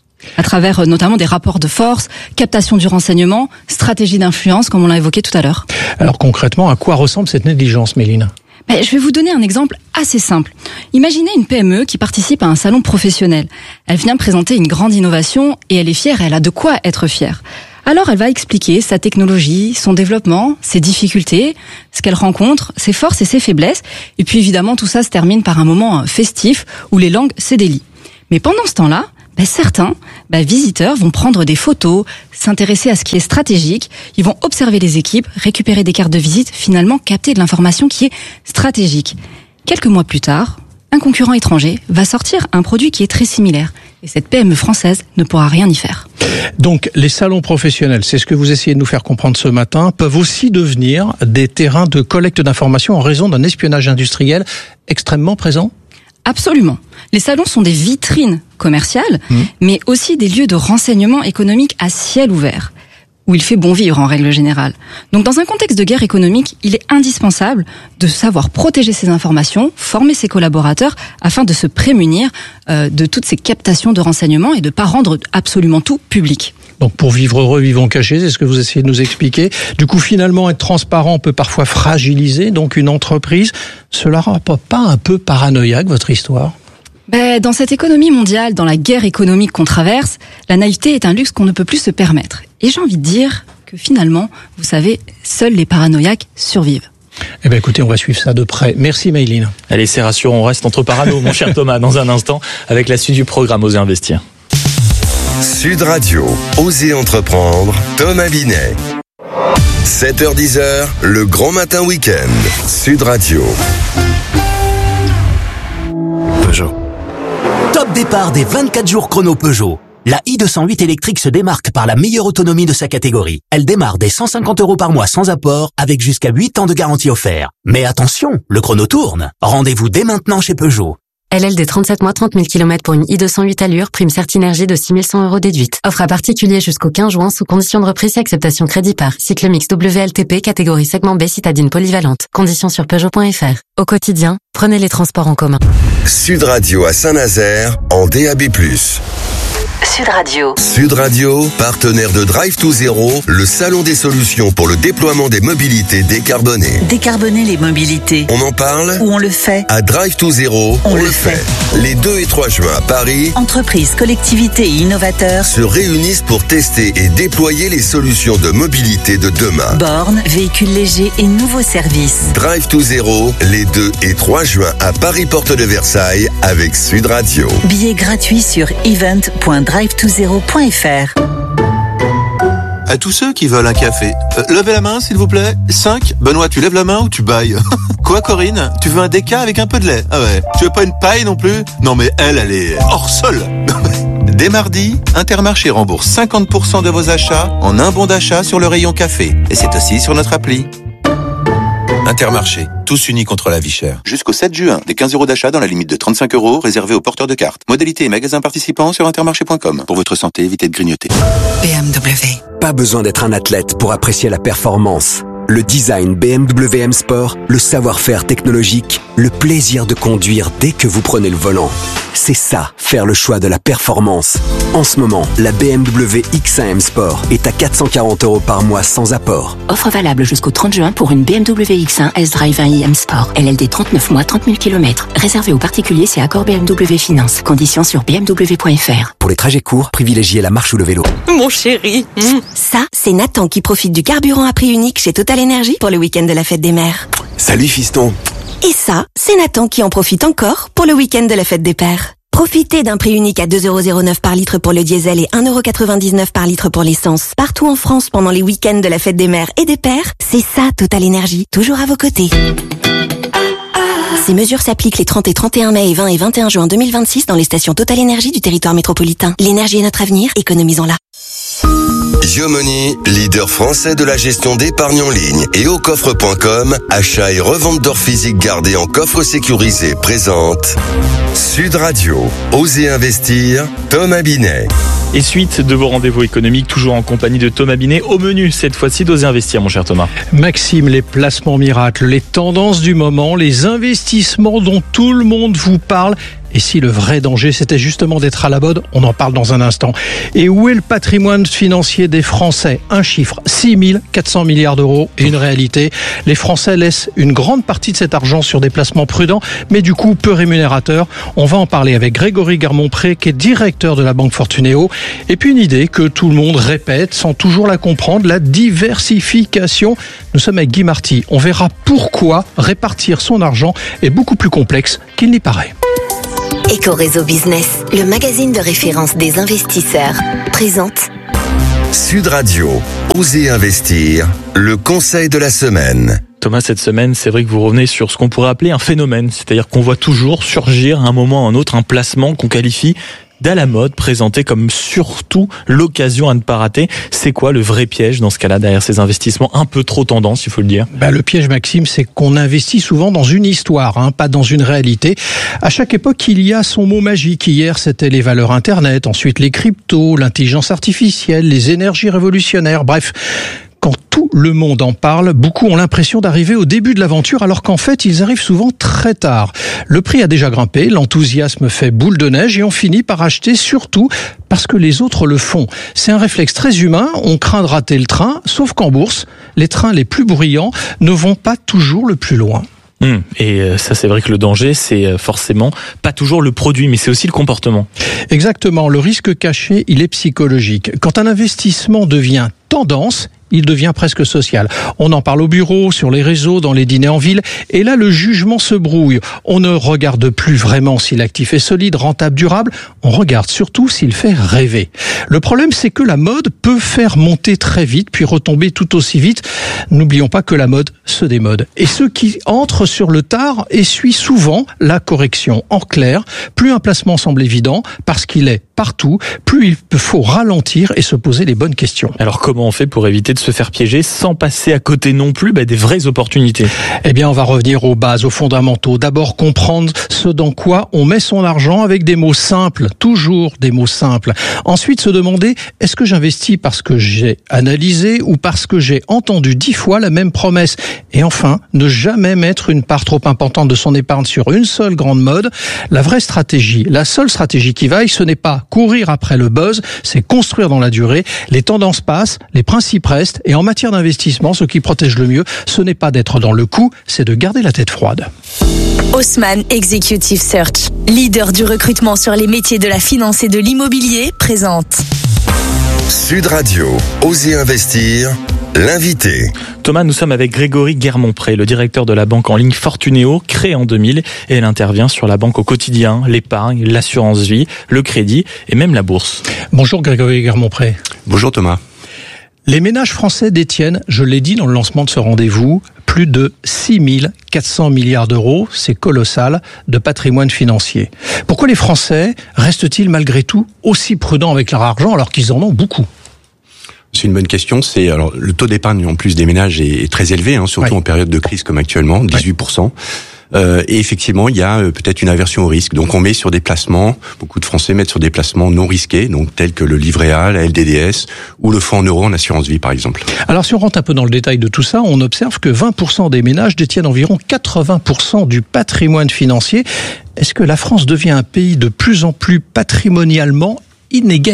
À travers notamment des rapports de force, captation du renseignement, stratégie d'influence, comme on l'a évoqué tout à l'heure. Alors concrètement, à quoi ressemble cette négligence, Mayline ? Ben, je vais vous donner un exemple assez simple. Imaginez une P M E qui participe à un salon professionnel. Elle vient présenter une grande innovation et elle est fière, elle a de quoi être fière. Alors elle va expliquer sa technologie, son développement, ses difficultés, ce qu'elle rencontre, ses forces et ses faiblesses. Et puis évidemment tout ça se termine par un moment festif où les langues se délient. Mais pendant ce temps-là, ben, certains ben, visiteurs vont prendre des photos, s'intéresser à ce qui est stratégique, ils vont observer les équipes, récupérer des cartes de visite, finalement capter de l'information qui est stratégique. Quelques mois plus tard, un concurrent étranger va sortir un produit qui est très similaire. Et cette P M E française ne pourra rien y faire. Donc, les salons professionnels, c'est ce que vous essayez de nous faire comprendre ce matin, peuvent aussi devenir des terrains de collecte d'informations en raison d'un espionnage industriel extrêmement présent ? Absolument. Les salons sont des vitrines commerciales, mmh. mais aussi des lieux de renseignement économique à ciel ouvert, où il fait bon vivre en règle générale. Donc dans un contexte de guerre économique, il est indispensable de savoir protéger ses informations, former ses collaborateurs, afin de se prémunir euh, de toutes ces captations de renseignements et de ne pas rendre absolument tout public. Donc pour vivre heureux, vivons cachés, c'est ce que vous essayez de nous expliquer. Du coup, finalement, être transparent peut parfois fragiliser donc une entreprise. Cela rend pas un peu paranoïaque, votre histoire ? Ben, dans cette économie mondiale, dans la guerre économique qu'on traverse, la naïveté est un luxe qu'on ne peut plus se permettre. Et j'ai envie de dire que finalement, vous savez, seuls les paranoïaques survivent. Eh bien écoutez, on va suivre ça de près. Merci Mayline. Allez, c'est rassurant, on reste entre parano, mon cher Thomas, dans un instant, avec la suite du programme Oser Investir. Sud Radio, Oser Entreprendre, Thomas Binet. sept heures dix, le grand matin week-end. Sud Radio. Peugeot. Top départ des vingt-quatre jours chrono Peugeot. La i deux cent huit électrique se démarque par la meilleure autonomie de sa catégorie. Elle démarre dès cent cinquante euros par mois sans apport, avec jusqu'à huit ans de garantie offert. Mais attention, le chrono tourne. Rendez-vous dès maintenant chez Peugeot. L L D trente-sept mois, trente mille kilomètres pour une i deux cent huit allure, prime Certinergie de six mille cent euros déduite. Offre à particulier jusqu'au quinze juin sous condition de reprise et acceptation crédit par. Cycle mix W L T P, catégorie segment B, citadine polyvalente. Conditions sur Peugeot point F R. Au quotidien, prenez les transports en commun. Sud Radio à Saint-Nazaire, en D A B plus. Sud Radio. Sud Radio, partenaire de Drive to Zero, le salon des solutions pour le déploiement des mobilités décarbonées. Décarboner les mobilités. On en parle ou on le fait. À Drive to Zero, on, on le fait. fait. Les deux et trois juin à Paris, entreprises, collectivités et innovateurs se réunissent pour tester et déployer les solutions de mobilité de demain. Bornes, véhicules légers et nouveaux services. Drive to Zero, les deux et trois juin à Paris Porte de Versailles avec Sud Radio. Billets gratuits sur event point drive to zero point f r. À tous ceux qui veulent un café, euh, levez la main s'il vous plaît. cinq. Benoît, tu lèves la main ou tu bailles? Quoi Corinne? Tu veux un déca avec un peu de lait? Ah ouais. Tu veux pas une paille non plus? Non mais elle, elle est hors sol. Dès mardi, Intermarché rembourse cinquante pour cent de vos achats en un bon d'achat sur le rayon café. Et c'est aussi sur notre appli. Intermarché, tous unis contre la vie chère. Jusqu'au sept juin, des quinze euros d'achat dans la limite de trente-cinq euros réservés aux porteurs de cartes. Modalité et magasins participants sur intermarché point com. Pour votre santé, évitez de grignoter. B M W. Pas besoin d'être un athlète pour apprécier la performance. Le design B M W M Sport, le savoir-faire technologique, le plaisir de conduire dès que vous prenez le volant. C'est ça, faire le choix de la performance. En ce moment, la B M W X un M Sport est à quatre cent quarante euros par mois sans apport. Offre valable jusqu'au trente juin pour une B M W X un S-Drive un i M Sport. L L D trente-neuf mois, trente mille kilomètres. Réservé aux particuliers, c'est accord B M W Finance. Conditions sur b m w point f r. Pour les trajets courts, privilégiez la marche ou le vélo. Mon chéri. Mmh. Ça, c'est Nathan qui profite du carburant à prix unique chez Total Energy pour le week-end de la fête des mères. Salut fiston. Et ça, c'est Nathan qui en profite encore pour le week-end de la fête des pères. Profitez d'un prix unique à deux euros zéro neuf par litre pour le diesel et un euro quatre-vingt-dix-neuf par litre pour l'essence. Partout en France pendant les week-ends de la fête des mères et des pères, c'est ça Total Energy, toujours à vos côtés. Ces mesures s'appliquent les trente et trente et un mai et vingt et vingt et un juin deux mille vingt-six dans les stations Total Énergie du territoire métropolitain. L'énergie est notre avenir, économisons-la. Yomoni, leader français de la gestion d'épargne en ligne et au coffre point com, achat et revente d'or physique gardé en coffre sécurisé présente Sud Radio, Osez investir, Thomas Binet. Et suite de vos rendez-vous économiques, toujours en compagnie de Thomas Binet, au menu cette fois-ci d'Oser investir, mon cher Thomas. Maxime, les placements miracles, les tendances du moment, les investissements dont tout le monde vous parle. Et si le vrai danger, c'était justement d'être à la mode, on en parle dans un instant. Et où est le patrimoine financier des Français ? Un chiffre, six mille quatre cents milliards d'euros. Et une réalité, les Français laissent une grande partie de cet argent sur des placements prudents, mais du coup peu rémunérateurs. On va en parler avec Grégory Garmont-Pré, qui est directeur de la Banque Fortuneo. Et puis une idée que tout le monde répète sans toujours la comprendre, la diversification. Nous sommes avec Guy Marty. On verra pourquoi répartir son argent est beaucoup plus complexe qu'il n'y paraît. Éco-Réseau Business, le magazine de référence des investisseurs, présente Sud Radio, Osez investir, le conseil de la semaine. Thomas, cette semaine, c'est vrai que vous revenez sur ce qu'on pourrait appeler un phénomène, c'est-à-dire qu'on voit toujours surgir à un moment ou à un autre un placement qu'on qualifie d'à la mode, présenté comme surtout l'occasion à ne pas rater. C'est quoi le vrai piège dans ce cas-là derrière ces investissements un peu trop tendance, il faut le dire? Bah, le piège, Maxime, c'est qu'on investit souvent dans une histoire, hein, pas dans une réalité. À chaque époque, il y a son mot magique. Hier, c'était les valeurs Internet, ensuite les cryptos, l'intelligence artificielle, les énergies révolutionnaires, bref. Quand tout le monde en parle, beaucoup ont l'impression d'arriver au début de l'aventure, alors qu'en fait, ils arrivent souvent très tard. Le prix a déjà grimpé, l'enthousiasme fait boule de neige et on finit par acheter surtout parce que les autres le font. C'est un réflexe très humain, on craint de rater le train, sauf qu'en bourse, les trains les plus bruyants ne vont pas toujours le plus loin. Mmh. Et ça, c'est vrai que le danger, c'est forcément pas toujours le produit, mais c'est aussi le comportement. Exactement. Le risque caché, il est psychologique. Quand un investissement devient tendance, il devient presque social. On en parle au bureau, sur les réseaux, dans les dîners en ville, et là, le jugement se brouille. On ne regarde plus vraiment si l'actif est solide, rentable, durable. On regarde surtout s'il fait rêver. Le problème, c'est que la mode peut faire monter très vite, puis retomber tout aussi vite. N'oublions pas que la mode se démode. Et ceux qui entrent sur le tard essuient souvent la correction. En clair, plus un placement semble évident, parce qu'il est partout, plus il faut ralentir et se poser les bonnes questions. Alors comment on fait pour éviter de se faire piéger sans passer à côté non plus bah, des vraies opportunités? Eh bien, on va revenir aux bases, aux fondamentaux. D'abord, comprendre ce dans quoi on met son argent avec des mots simples, toujours des mots simples. Ensuite, se demander, est-ce que j'investis parce que j'ai analysé ou parce que j'ai entendu dix fois la même promesse? Et enfin, ne jamais mettre une part trop importante de son épargne sur une seule grande mode. La vraie stratégie, la seule stratégie qui vaille, ce n'est pas courir après le buzz, c'est construire dans la durée. Les tendances passent, les principes restent. Et en matière d'investissement, ce qui protège le mieux, ce n'est pas d'être dans le coup, c'est de garder la tête froide. Haussmann Executive Search, leader du recrutement sur les métiers de la finance et de l'immobilier, présente Sud Radio, Osez investir, l'invité. Thomas, nous sommes avec Grégory Garmont-Pré, le directeur de la banque en ligne Fortuneo, créée en deux mille, et elle intervient sur la banque au quotidien, l'épargne, l'assurance vie, le crédit et même la bourse. Bonjour Grégory Garmont-Pré. Bonjour Thomas. Les ménages français détiennent, je l'ai dit dans le lancement de ce rendez-vous, plus de six mille quatre cents milliards d'euros, c'est colossal, de patrimoine financier. Pourquoi les Français restent-ils malgré tout aussi prudents avec leur argent alors qu'ils en ont beaucoup ? C'est une bonne question. C'est alors le taux d'épargne en plus des ménages est, est très élevé, hein, surtout ouais. en période de crise comme actuellement, dix-huit pour cent. Ouais. Euh, et effectivement, il y a euh, peut-être une aversion au risque. Donc, on met sur des placements. Beaucoup de Français mettent sur des placements non risqués, donc tels que le livret A, la L D D S ou le fonds en euros en assurance vie, par exemple. Alors, si on rentre un peu dans le détail de tout ça, on observe que vingt pour cent des ménages détiennent environ quatre-vingts pour cent du patrimoine financier. Est-ce que la France devient un pays de plus en plus patrimonialement inégalitaire ?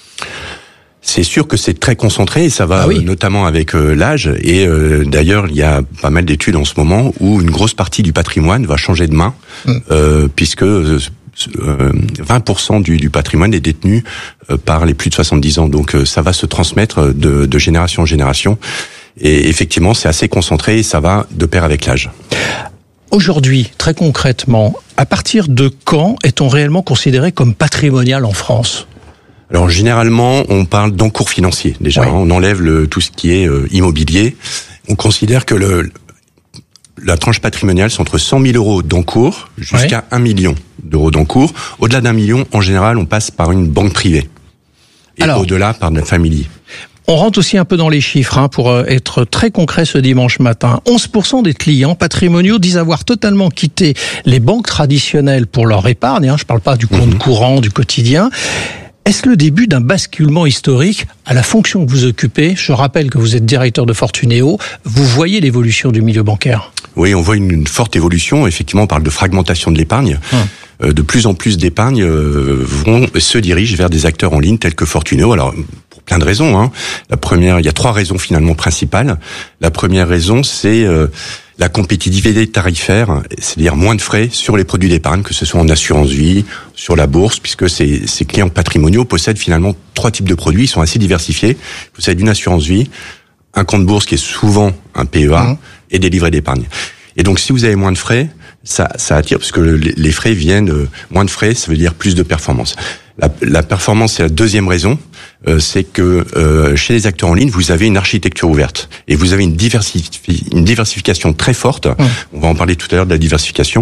C'est sûr que c'est très concentré et ça va ah oui. euh, notamment avec euh, l'âge. Et euh, d'ailleurs, il y a pas mal d'études en ce moment où une grosse partie du patrimoine va changer de main, mmh. euh, puisque euh, vingt pour cent du, du patrimoine est détenu euh, par les plus de soixante-dix ans. Donc euh, ça va se transmettre de, de génération en génération. Et effectivement, c'est assez concentré et ça va de pair avec l'âge. Aujourd'hui, très concrètement, à partir de quand est-on réellement considéré comme patrimonial en France ? Alors généralement, on parle d'encours financier. Déjà, ouais. On enlève le, tout ce qui est euh, immobilier. On considère que le la tranche patrimoniale, c'est entre cent mille euros d'encours jusqu'à ouais. un million d'euros d'encours. Au-delà d'un million, en général, on passe par une banque privée. Et Alors, au-delà, par la famille. On rentre aussi un peu dans les chiffres hein, pour être très concret ce dimanche matin. onze pour cent des clients patrimoniaux disent avoir totalement quitté les banques traditionnelles pour leur épargne. Hein, je ne parle pas du compte mmh. courant, du quotidien. Est-ce le début d'un basculement historique à la fonction que vous occupez ? Je rappelle que vous êtes directeur de Fortuneo. Vous voyez l'évolution du milieu bancaire ? Oui, on voit une, une forte évolution. Effectivement, on parle de fragmentation de l'épargne. Hum. Euh, de plus en plus d'épargne euh, vont se dirigent vers des acteurs en ligne tels que Fortuneo. Alors, pour plein de raisons. Hein. La première, il y a trois raisons finalement principales. La première raison, c'est euh, la compétitivité tarifaire, c'est-à-dire moins de frais sur les produits d'épargne, que ce soit en assurance vie, sur la bourse, puisque ces, ces clients patrimoniaux possèdent finalement trois types de produits, ils sont assez diversifiés. Ils possèdent une assurance vie, un compte bourse qui est souvent un P E A, mmh. et des livrets d'épargne. Et donc si vous avez moins de frais, ça, ça attire, parce que les frais viennent, moins de frais, ça veut dire plus de performance. La, la performance, c'est la deuxième raison, euh, c'est que euh, chez les acteurs en ligne, vous avez une architecture ouverte et vous avez une, diversifi- une diversification très forte. Mmh. On va en parler tout à l'heure de la diversification.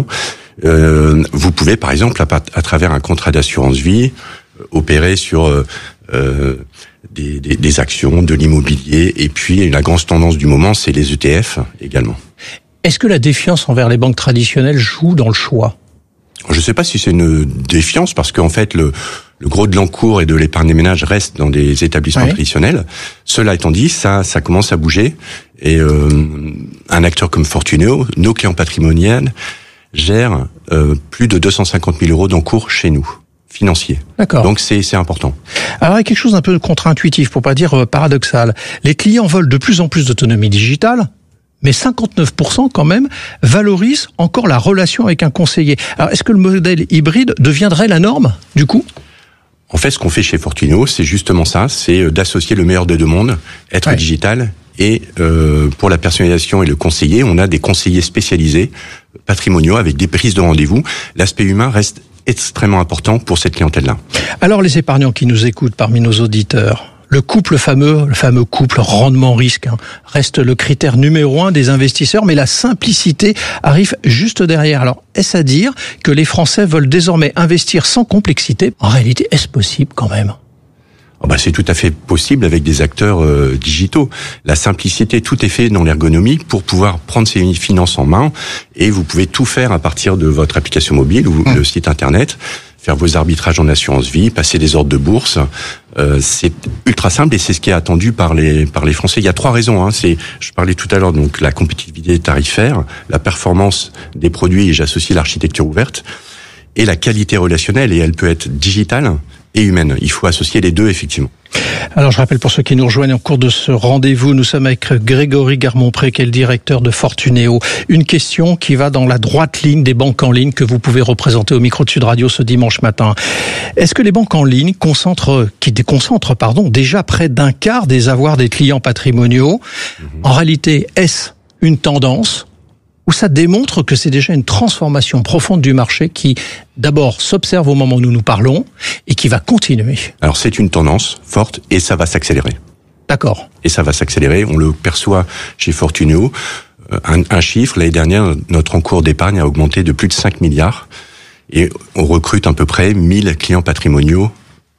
Euh, vous pouvez, par exemple, à, à travers un contrat d'assurance vie, opérer sur euh, euh, des, des, des actions, de l'immobilier, et puis la grande tendance du moment, c'est les E T F également. Est-ce que la défiance envers les banques traditionnelles joue dans le choix ? Je ne sais pas si c'est une défiance, parce qu'en fait, le, le gros de l'encours et de l'épargne des ménages reste dans des établissements oui. traditionnels. Cela étant dit, ça, ça commence à bouger. Et euh, un acteur comme Fortuneo, nos clients patrimoniaux, gèrent euh, plus de deux cent cinquante mille euros d'encours chez nous, financiers. D'accord. Donc c'est, c'est important. Alors, il y a quelque chose d'un peu contre-intuitif, pour pas dire euh, paradoxal. Les clients veulent de plus en plus d'autonomie digitale, mais cinquante-neuf pour cent quand même valorisent encore la relation avec un conseiller. Alors, est-ce que le modèle hybride deviendrait la norme, du coup ? En fait, ce qu'on fait chez Fortuneo, c'est justement ça, c'est d'associer le meilleur des deux mondes, être ouais. digital, et euh, pour la personnalisation et le conseiller, on a des conseillers spécialisés, patrimoniaux, avec des prises de rendez-vous. L'aspect humain reste extrêmement important pour cette clientèle-là. Alors, les épargnants qui nous écoutent parmi nos auditeurs, le couple fameux, le fameux couple rendement-risque, hein, reste le critère numéro un des investisseurs, mais la simplicité arrive juste derrière. Alors, est-ce à dire que les Français veulent désormais investir sans complexité ? En réalité, est-ce possible quand même ? Oh bah c'est tout à fait possible avec des acteurs euh, digitaux. La simplicité, tout est fait dans l'ergonomie pour pouvoir prendre ses finances en main, et vous pouvez tout faire à partir de votre application mobile ou mmh. le site internet. Faire vos arbitrages en assurance vie, passer des ordres de bourse, euh, c'est ultra simple et c'est ce qui est attendu par les par les Français. Il y a trois raisons. Hein. C'est, je parlais tout à l'heure, donc la compétitivité tarifaire, la performance des produits, et j'associe l'architecture ouverte, et la qualité relationnelle, et elle peut être digitale et humaine. Il faut associer les deux, effectivement. Alors, je rappelle pour ceux qui nous rejoignent en cours de ce rendez-vous, nous sommes avec Grégory Garmont-Pré, qui est le directeur de Fortuneo. Une question qui va dans la droite ligne des banques en ligne que vous pouvez représenter au micro de Sud Radio ce dimanche matin. Est-ce que les banques en ligne concentrent, qui déconcentrent, pardon, déjà près d'un quart des avoirs des clients patrimoniaux ? Mmh. En réalité, est-ce une tendance ? Où ça démontre que c'est déjà une transformation profonde du marché qui, d'abord, s'observe au moment où nous nous parlons et qui va continuer. Alors, c'est une tendance forte et ça va s'accélérer. D'accord. Et ça va s'accélérer. On le perçoit chez Fortuneo. Un, un chiffre, l'année dernière, notre encours d'épargne a augmenté de plus de cinq milliards et on recrute à peu près mille clients patrimoniaux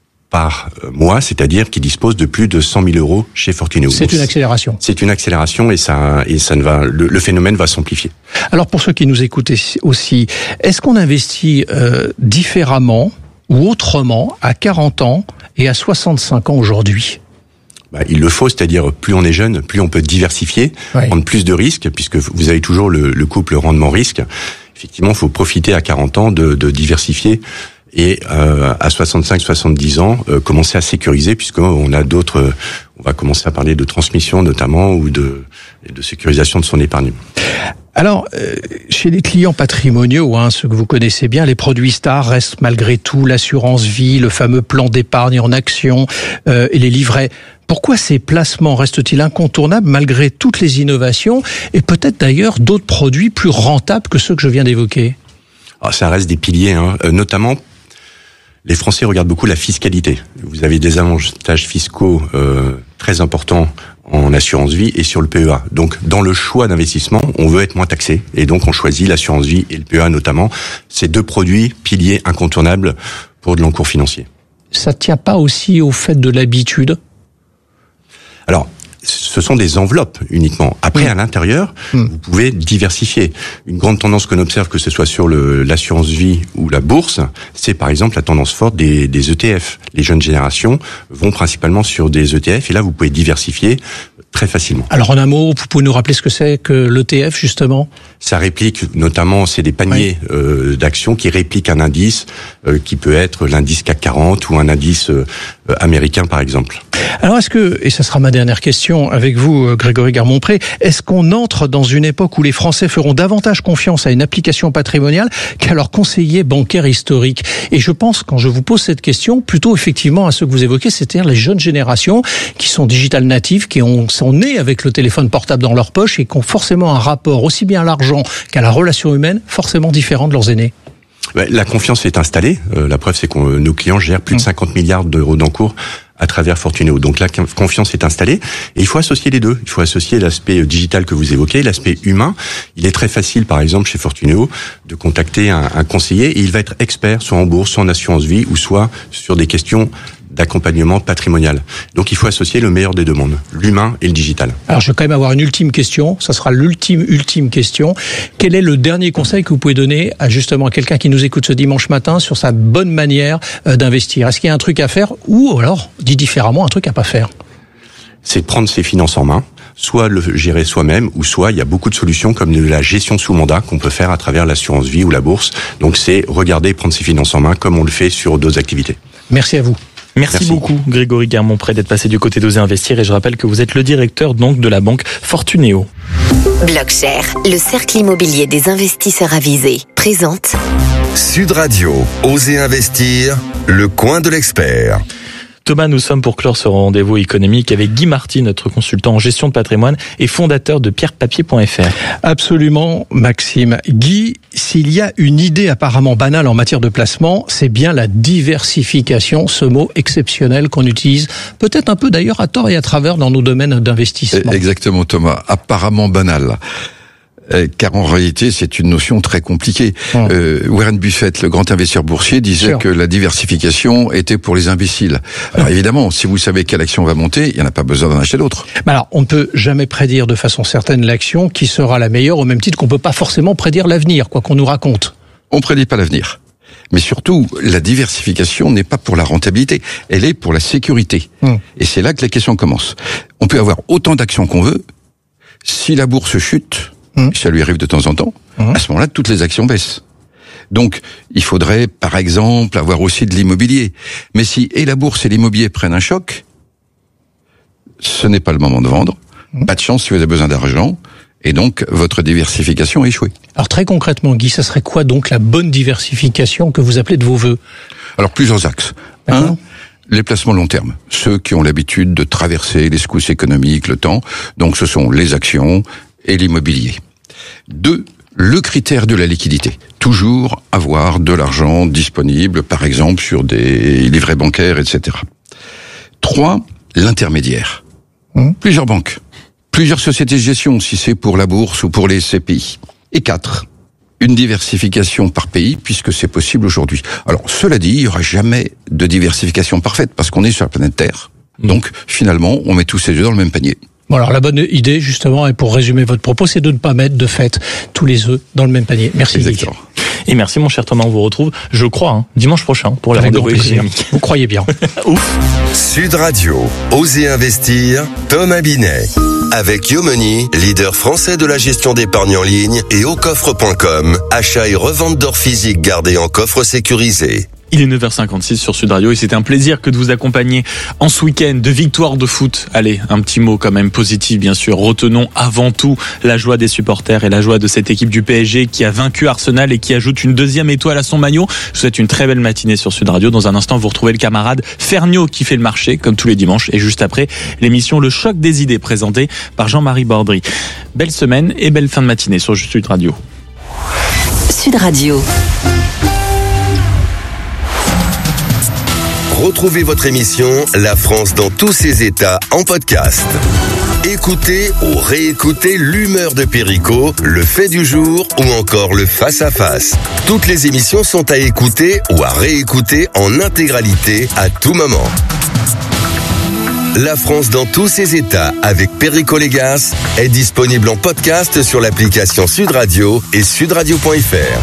par mois, c'est-à-dire qui disposent de plus de cent mille euros chez Fortuneo. C'est une accélération. C'est une accélération et ça, et ça ne va, le, le phénomène va s'amplifier. Alors pour ceux qui nous écoutent aussi, est-ce qu'on investit euh, différemment ou autrement à quarante ans et à soixante-cinq ans aujourd'hui ? Bah, il le faut, c'est-à-dire plus on est jeune, plus on peut diversifier, oui. prendre plus de risques, puisque vous avez toujours le, le couple rendement-risque. Effectivement, il faut profiter à quarante ans de, de diversifier. Et euh, à soixante-cinq soixante-dix ans, euh, commencer à sécuriser, puisqu'on a d'autres, euh, on va commencer à parler de transmission notamment, ou de, de sécurisation de son épargne. Alors, euh, chez les clients patrimoniaux, hein, ceux que vous connaissez bien, les produits stars restent malgré tout l'assurance vie, le fameux plan d'épargne en action euh, et les livrets. Pourquoi ces placements restent-ils incontournables malgré toutes les innovations et peut-être d'ailleurs d'autres produits plus rentables que ceux que je viens d'évoquer ? Alors, ça reste des piliers, hein, euh, notamment. Les Français regardent beaucoup la fiscalité. Vous avez des avantages fiscaux euh, très important en assurance vie et sur le P E A. Donc, dans le choix d'investissement, on veut être moins taxé. Et donc, on choisit l'assurance vie et le P E A notamment. Ces deux produits piliers incontournables pour de l'encours financier. Ça tient pas aussi au fait de l'habitude? Alors, ce sont des enveloppes uniquement. Après, mmh. à l'intérieur, mmh. vous pouvez diversifier. Une grande tendance qu'on observe, que ce soit sur le, l'assurance vie ou la bourse, c'est par exemple la tendance forte des, des E T F. Les jeunes générations vont principalement sur des E T F et là, vous pouvez diversifier très facilement. Alors en un mot, vous pouvez nous rappeler ce que c'est que l'E T F justement? Ça réplique notamment, c'est des paniers oui. euh, d'actions qui répliquent un indice euh, qui peut être l'indice C A C quarante ou un indice euh, américain par exemple. Alors est-ce que, et ça sera ma dernière question avec vous Grégory Garmont-Pré, est-ce qu'on entre dans une époque où les Français feront davantage confiance à une application patrimoniale qu'à leur conseiller bancaire historique? Et je pense, quand je vous pose cette question, plutôt effectivement à ceux que vous évoquez, c'est-à-dire les jeunes générations qui sont digital natives, qui ont, sont nées avec le téléphone portable dans leur poche et qui ont forcément un rapport aussi bien à l'argent qu'à la relation humaine forcément différent de leurs aînés. La confiance est installée. Euh, la preuve, c'est que nos clients gèrent plus de cinquante milliards d'euros d'encours à travers Fortuneo. Donc la confiance est installée et il faut associer les deux. Il faut associer l'aspect digital que vous évoquez, l'aspect humain. Il est très facile, par exemple, chez Fortuneo, de contacter un, un conseiller et il va être expert soit en bourse, soit en assurance vie ou soit sur des questions d'accompagnement patrimonial. Donc il faut associer le meilleur des deux mondes, l'humain et le digital. Alors je vais quand même avoir une ultime question, ça sera l'ultime, ultime question. Quel est le dernier conseil que vous pouvez donner à justement quelqu'un qui nous écoute ce dimanche matin sur sa bonne manière d'investir? Est-ce qu'il y a un truc à faire ou alors, dit différemment, un truc à pas faire? C'est prendre ses finances en main, soit le gérer soi-même, ou soit il y a beaucoup de solutions comme de la gestion sous mandat qu'on peut faire à travers l'assurance vie ou la bourse. Donc c'est regarder, prendre ses finances en main comme on le fait sur d'autres activités. Merci à vous. Merci, Merci beaucoup Grégory Garmont-Pré d'être passé du côté d'Oser Investir et je rappelle que vous êtes le directeur donc de la banque Fortuneo. Blockshare, le cercle immobilier des investisseurs avisés, présente Sud Radio, Oser Investir, le coin de l'expert. Thomas, nous sommes pour clore ce rendez-vous économique avec Guy Marty, notre consultant en gestion de patrimoine et fondateur de pierre papier point f r. Absolument, Maxime. Guy, s'il y a une idée apparemment banale en matière de placement, c'est bien la diversification, ce mot exceptionnel qu'on utilise peut-être un peu d'ailleurs à tort et à travers dans nos domaines d'investissement. Exactement, Thomas. Apparemment banal. Car en réalité, c'est une notion très compliquée. Hum. Euh, Warren Buffett, le grand investisseur boursier, disait Sûr. que la diversification était pour les imbéciles. Alors hum. évidemment, si vous savez quelle action va monter, il n'y en a pas besoin d'en acheter d'autres. Mais alors, on ne peut jamais prédire de façon certaine l'action qui sera la meilleure, au même titre qu'on ne peut pas forcément prédire l'avenir, quoi qu'on nous raconte. On ne prédit pas l'avenir. Mais surtout, la diversification n'est pas pour la rentabilité, elle est pour la sécurité. Hum. Et c'est là que la question commence. On peut avoir autant d'actions qu'on veut, si la bourse chute, Mmh. ça lui arrive de temps en temps, mmh. à ce moment-là, toutes les actions baissent. Donc, il faudrait, par exemple, avoir aussi de l'immobilier. Mais si et la bourse et l'immobilier prennent un choc, ce n'est pas le moment de vendre. Mmh. Pas de chance si vous avez besoin d'argent. Et donc, votre diversification a échoué. Alors, très concrètement, Guy, ça serait quoi donc la bonne diversification que vous appelez de vos voeux? Alors, plusieurs axes. Un, les placements long terme. Ceux qui ont l'habitude de traverser les secousses économiques, le temps. Donc, ce sont les actions et l'immobilier. Deux, le critère de la liquidité. Toujours avoir de l'argent disponible, par exemple, sur des livrets bancaires, et cetera. Trois, l'intermédiaire. Mmh. Plusieurs banques. Plusieurs sociétés de gestion, si c'est pour la bourse ou pour les C P I. Et quatre, une diversification par pays, puisque c'est possible aujourd'hui. Alors, cela dit, il n'y aura jamais de diversification parfaite, parce qu'on est sur la planète Terre. Mmh. Donc, finalement, on met tous ses œufs dans le même panier. Bon, alors la bonne idée, justement, et pour résumer votre propos, c'est de ne pas mettre, de fait, tous les œufs dans le même panier. Merci. Exactement. Et merci, mon cher Thomas. On vous retrouve, je crois, hein, dimanche prochain pour la rendez-vous économique. Vous croyez bien. Ouf. Sud Radio, Osez investir, Thomas Binet. Avec Yomoney, leader français de la gestion d'épargne en ligne, et au coffre point com, achat et revente d'or physique gardé en coffre sécurisé. Il est neuf heures cinquante-six sur Sud Radio et c'était un plaisir que de vous accompagner en ce week-end de victoire de foot. Allez, un petit mot quand même positif, bien sûr. Retenons avant tout la joie des supporters et la joie de cette équipe du P S G qui a vaincu Arsenal et qui ajoute une deuxième étoile à son maillot. Je vous souhaite une très belle matinée sur Sud Radio. Dans un instant, vous retrouvez le camarade Ferniaud qui fait le marché, comme tous les dimanches. Et juste après, l'émission Le Choc des idées présentée par Jean-Marie Bordry. Belle semaine et belle fin de matinée sur Sud Radio. Sud Radio. Retrouvez votre émission La France dans tous ses états en podcast. Écoutez ou réécoutez l'humeur de Perico, le fait du jour ou encore le face-à-face. Toutes les émissions sont à écouter ou à réécouter en intégralité à tout moment. La France dans tous ses états avec Perico Légas est disponible en podcast sur l'application Sud Radio et sudradio point f r.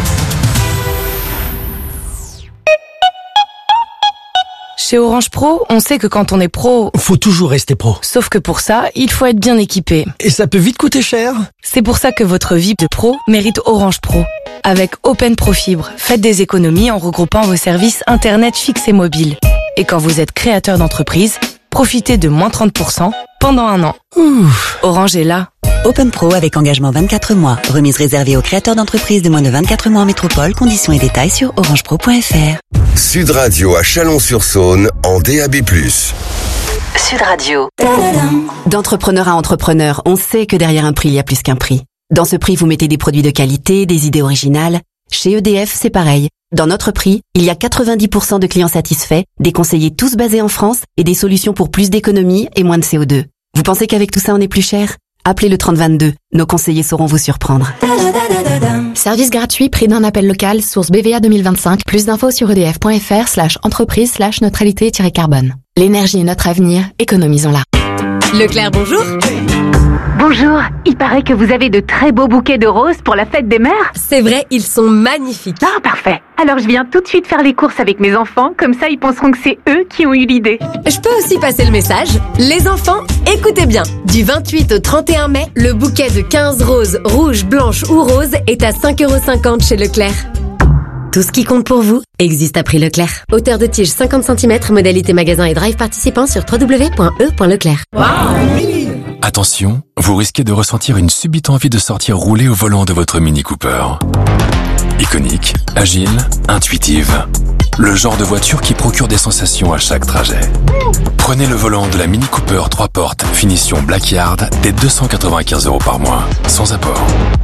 Chez Orange Pro, on sait que quand on est pro, faut toujours rester pro. Sauf que pour ça, il faut être bien équipé. Et ça peut vite coûter cher. C'est pour ça que votre vie de pro mérite Orange Pro. Avec Open Pro Fibre, faites des économies en regroupant vos services internet fixes et mobiles. Et quand vous êtes créateur d'entreprise, profitez de moins trente pour cent pendant un an. Ouf. Orange est là. Open Pro avec engagement vingt-quatre mois. Remise réservée aux créateurs d'entreprises de moins de vingt-quatre mois en métropole. Conditions et détails sur orange pro point f r. Sud Radio à Chalon-sur-Saône en D A B plus. Sud Radio. D'entrepreneur à entrepreneur, on sait que derrière un prix, il y a plus qu'un prix. Dans ce prix, vous mettez des produits de qualité, des idées originales. Chez E D F, c'est pareil. Dans notre prix, il y a quatre-vingt-dix pour cent de clients satisfaits, des conseillers tous basés en France et des solutions pour plus d'économie et moins de C O deux. Vous pensez qu'avec tout ça, on est plus cher ? Appelez le trente vingt-deux. Nos conseillers sauront vous surprendre. Service gratuit, prix d'un appel local, source B V A deux mille vingt-cinq. Plus d'infos sur edf point f r slash entreprise slash neutralité-carbone. L'énergie est notre avenir, économisons-la. Leclerc, bonjour. Bonjour, il paraît que vous avez de très beaux bouquets de roses pour la fête des mères. C'est vrai, ils sont magnifiques. Ah, parfait. Alors je viens tout de suite faire les courses avec mes enfants, comme ça ils penseront que c'est eux qui ont eu l'idée. Je peux aussi passer le message. Les enfants, écoutez bien. Du vingt-huit au trente et un mai, le bouquet de quinze roses, rouges, blanches ou roses est à cinq euros cinquante chez Leclerc. Tout ce qui compte pour vous existe à prix Leclerc. Hauteur de tige cinquante centimètres, modalité magasin et drive participant sur w w w point e point leclerc. Wow. Attention, vous risquez de ressentir une subite envie de sortir rouler au volant de votre Mini Cooper. Iconique, agile, intuitive. Le genre de voiture qui procure des sensations à chaque trajet. Prenez le volant de la Mini Cooper trois portes, finition Blackyard, dès deux cent quatre-vingt-quinze euros par mois, sans apport.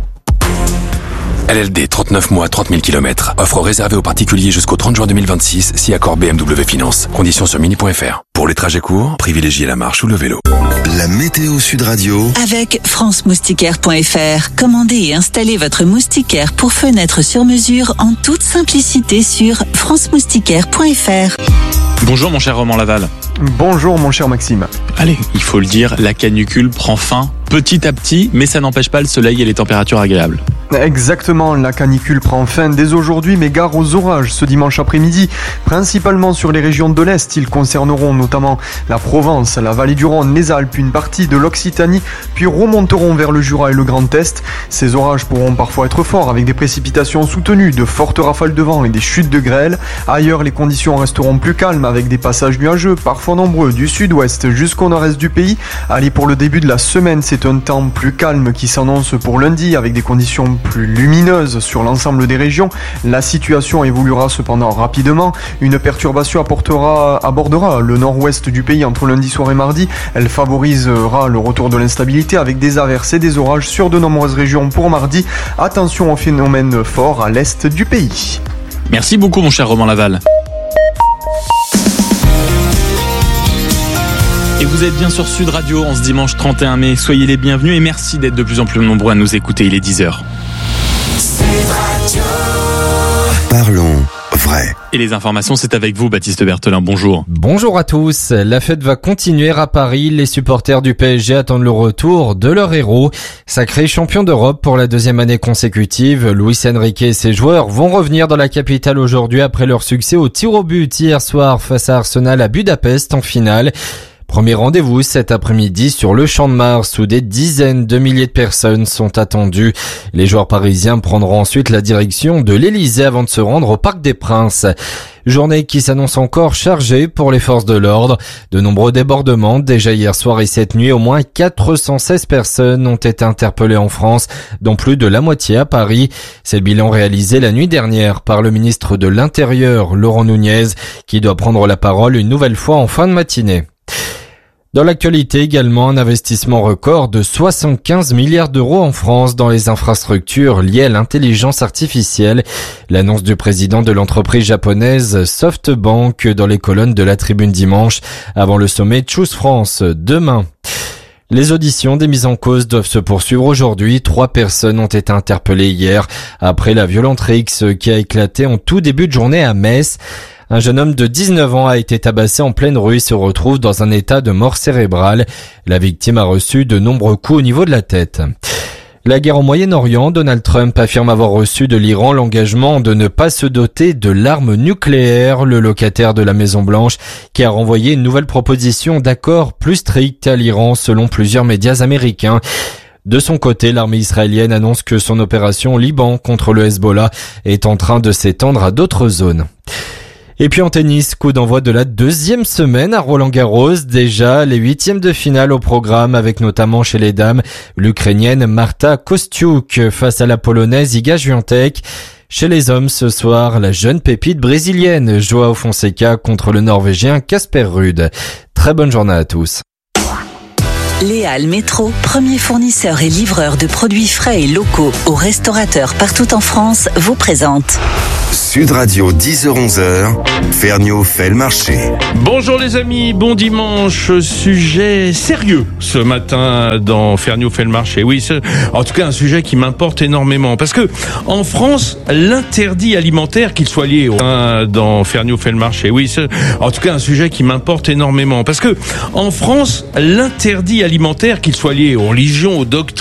L L D trente-neuf mois, trente mille kilomètres. Offre réservée aux particuliers jusqu'au trente juin deux mille vingt-six, si accord B M W Finance. Conditions sur mini point f r. Pour les trajets courts, privilégiez la marche ou le vélo. La météo Sud Radio. Avec france moustiquaire point f r. Commandez et installez votre moustiquaire pour fenêtre sur mesure en toute simplicité sur france moustiquaire point f r. Bonjour mon cher Roman Laval. Bonjour mon cher Maxime. Allez, il faut le dire, la canicule prend fin petit à petit, mais ça n'empêche pas le soleil et les températures agréables. Exactement, la canicule prend fin dès aujourd'hui, mais gare aux orages ce dimanche après-midi, principalement sur les régions de l'Est. Ils concerneront notamment la Provence, la vallée du Rhône, les Alpes, une partie de l'Occitanie, puis remonteront vers le Jura et le Grand Est. Ces orages pourront parfois être forts, avec des précipitations soutenues, de fortes rafales de vent et des chutes de grêle. Ailleurs, les conditions resteront plus calmes, avec des passages nuageux, parfois nombreux, du sud-ouest jusqu'au nord-est du pays. Allez, pour le début de la semaine, c'est un temps plus calme qui s'annonce pour lundi, avec des conditions plus lumineuse sur l'ensemble des régions. La situation évoluera cependant rapidement. Une perturbation apportera, abordera le nord-ouest du pays entre lundi soir et mardi. Elle favorisera le retour de l'instabilité avec des averses et des orages sur de nombreuses régions pour mardi. Attention aux phénomènes forts à l'est du pays. Merci beaucoup mon cher Roman Laval. Et vous êtes bien sur Sud Radio en ce dimanche trente et un mai. Soyez les bienvenus et merci d'être de plus en plus nombreux à nous écouter. Il est dix heures. Parlons vrai. Et les informations, c'est avec vous, Baptiste Berthelin. Bonjour. Bonjour à tous. La fête va continuer à Paris. Les supporters du P S G attendent le retour de leur héros. Sacré champion d'Europe pour la deuxième année consécutive, Luis Enrique et ses joueurs vont revenir dans la capitale aujourd'hui après leur succès au tir au but hier soir face à Arsenal à Budapest en finale. Premier rendez-vous cet après-midi sur le Champ de Mars où des dizaines de milliers de personnes sont attendues. Les joueurs parisiens prendront ensuite la direction de l'Elysée avant de se rendre au Parc des Princes. Journée qui s'annonce encore chargée pour les forces de l'ordre. De nombreux débordements déjà hier soir et cette nuit. Au moins quatre cent seize personnes ont été interpellées en France, dont plus de la moitié à Paris. C'est le bilan réalisé la nuit dernière par le ministre de l'Intérieur, Laurent Nunez, qui doit prendre la parole une nouvelle fois en fin de matinée. Dans l'actualité également, un investissement record de soixante-quinze milliards d'euros en France dans les infrastructures liées à l'intelligence artificielle. L'annonce du président de l'entreprise japonaise SoftBank dans les colonnes de la Tribune dimanche avant le sommet Choose France demain. Les auditions des mises en cause doivent se poursuivre aujourd'hui. Trois personnes ont été interpellées hier après la violente rixe qui a éclaté en tout début de journée à Metz. Un jeune homme de dix-neuf ans a été tabassé en pleine rue et se retrouve dans un état de mort cérébrale. La victime a reçu de nombreux coups au niveau de la tête. La guerre au Moyen-Orient, Donald Trump affirme avoir reçu de l'Iran l'engagement de ne pas se doter de l'arme nucléaire. Le locataire de la Maison-Blanche qui a renvoyé une nouvelle proposition d'accord plus stricte à l'Iran selon plusieurs médias américains. De son côté, l'armée israélienne annonce que son opération au Liban contre le Hezbollah est en train de s'étendre à d'autres zones. Et puis en tennis, coup d'envoi de la deuxième semaine à Roland-Garros. Déjà, les huitièmes de finale au programme avec notamment chez les dames, l'Ukrainienne Marta Kostyuk face à la Polonaise Iga Świątek. Chez les hommes ce soir, la jeune pépite brésilienne João Fonseca contre le Norvégien Casper Ruud. Très bonne journée à tous. Léal Métro, premier fournisseur et livreur de produits frais et locaux aux restaurateurs partout en France, vous présente Sud Radio, dix heures onze heures, Ferniaud fait le marché. Bonjour les amis, bon dimanche. Sujet sérieux ce matin dans Ferniaud fait le marché. Oui, c'est en tout cas un sujet qui m'importe énormément parce que en France, l'interdit alimentaire, qu'il soit lié au dans Ferniaud fait le marché. Oui, c'est en tout cas un sujet qui m'importe énormément parce que en France, l'interdit alimentaire, qu'il soit lié aux religions, aux doctrines,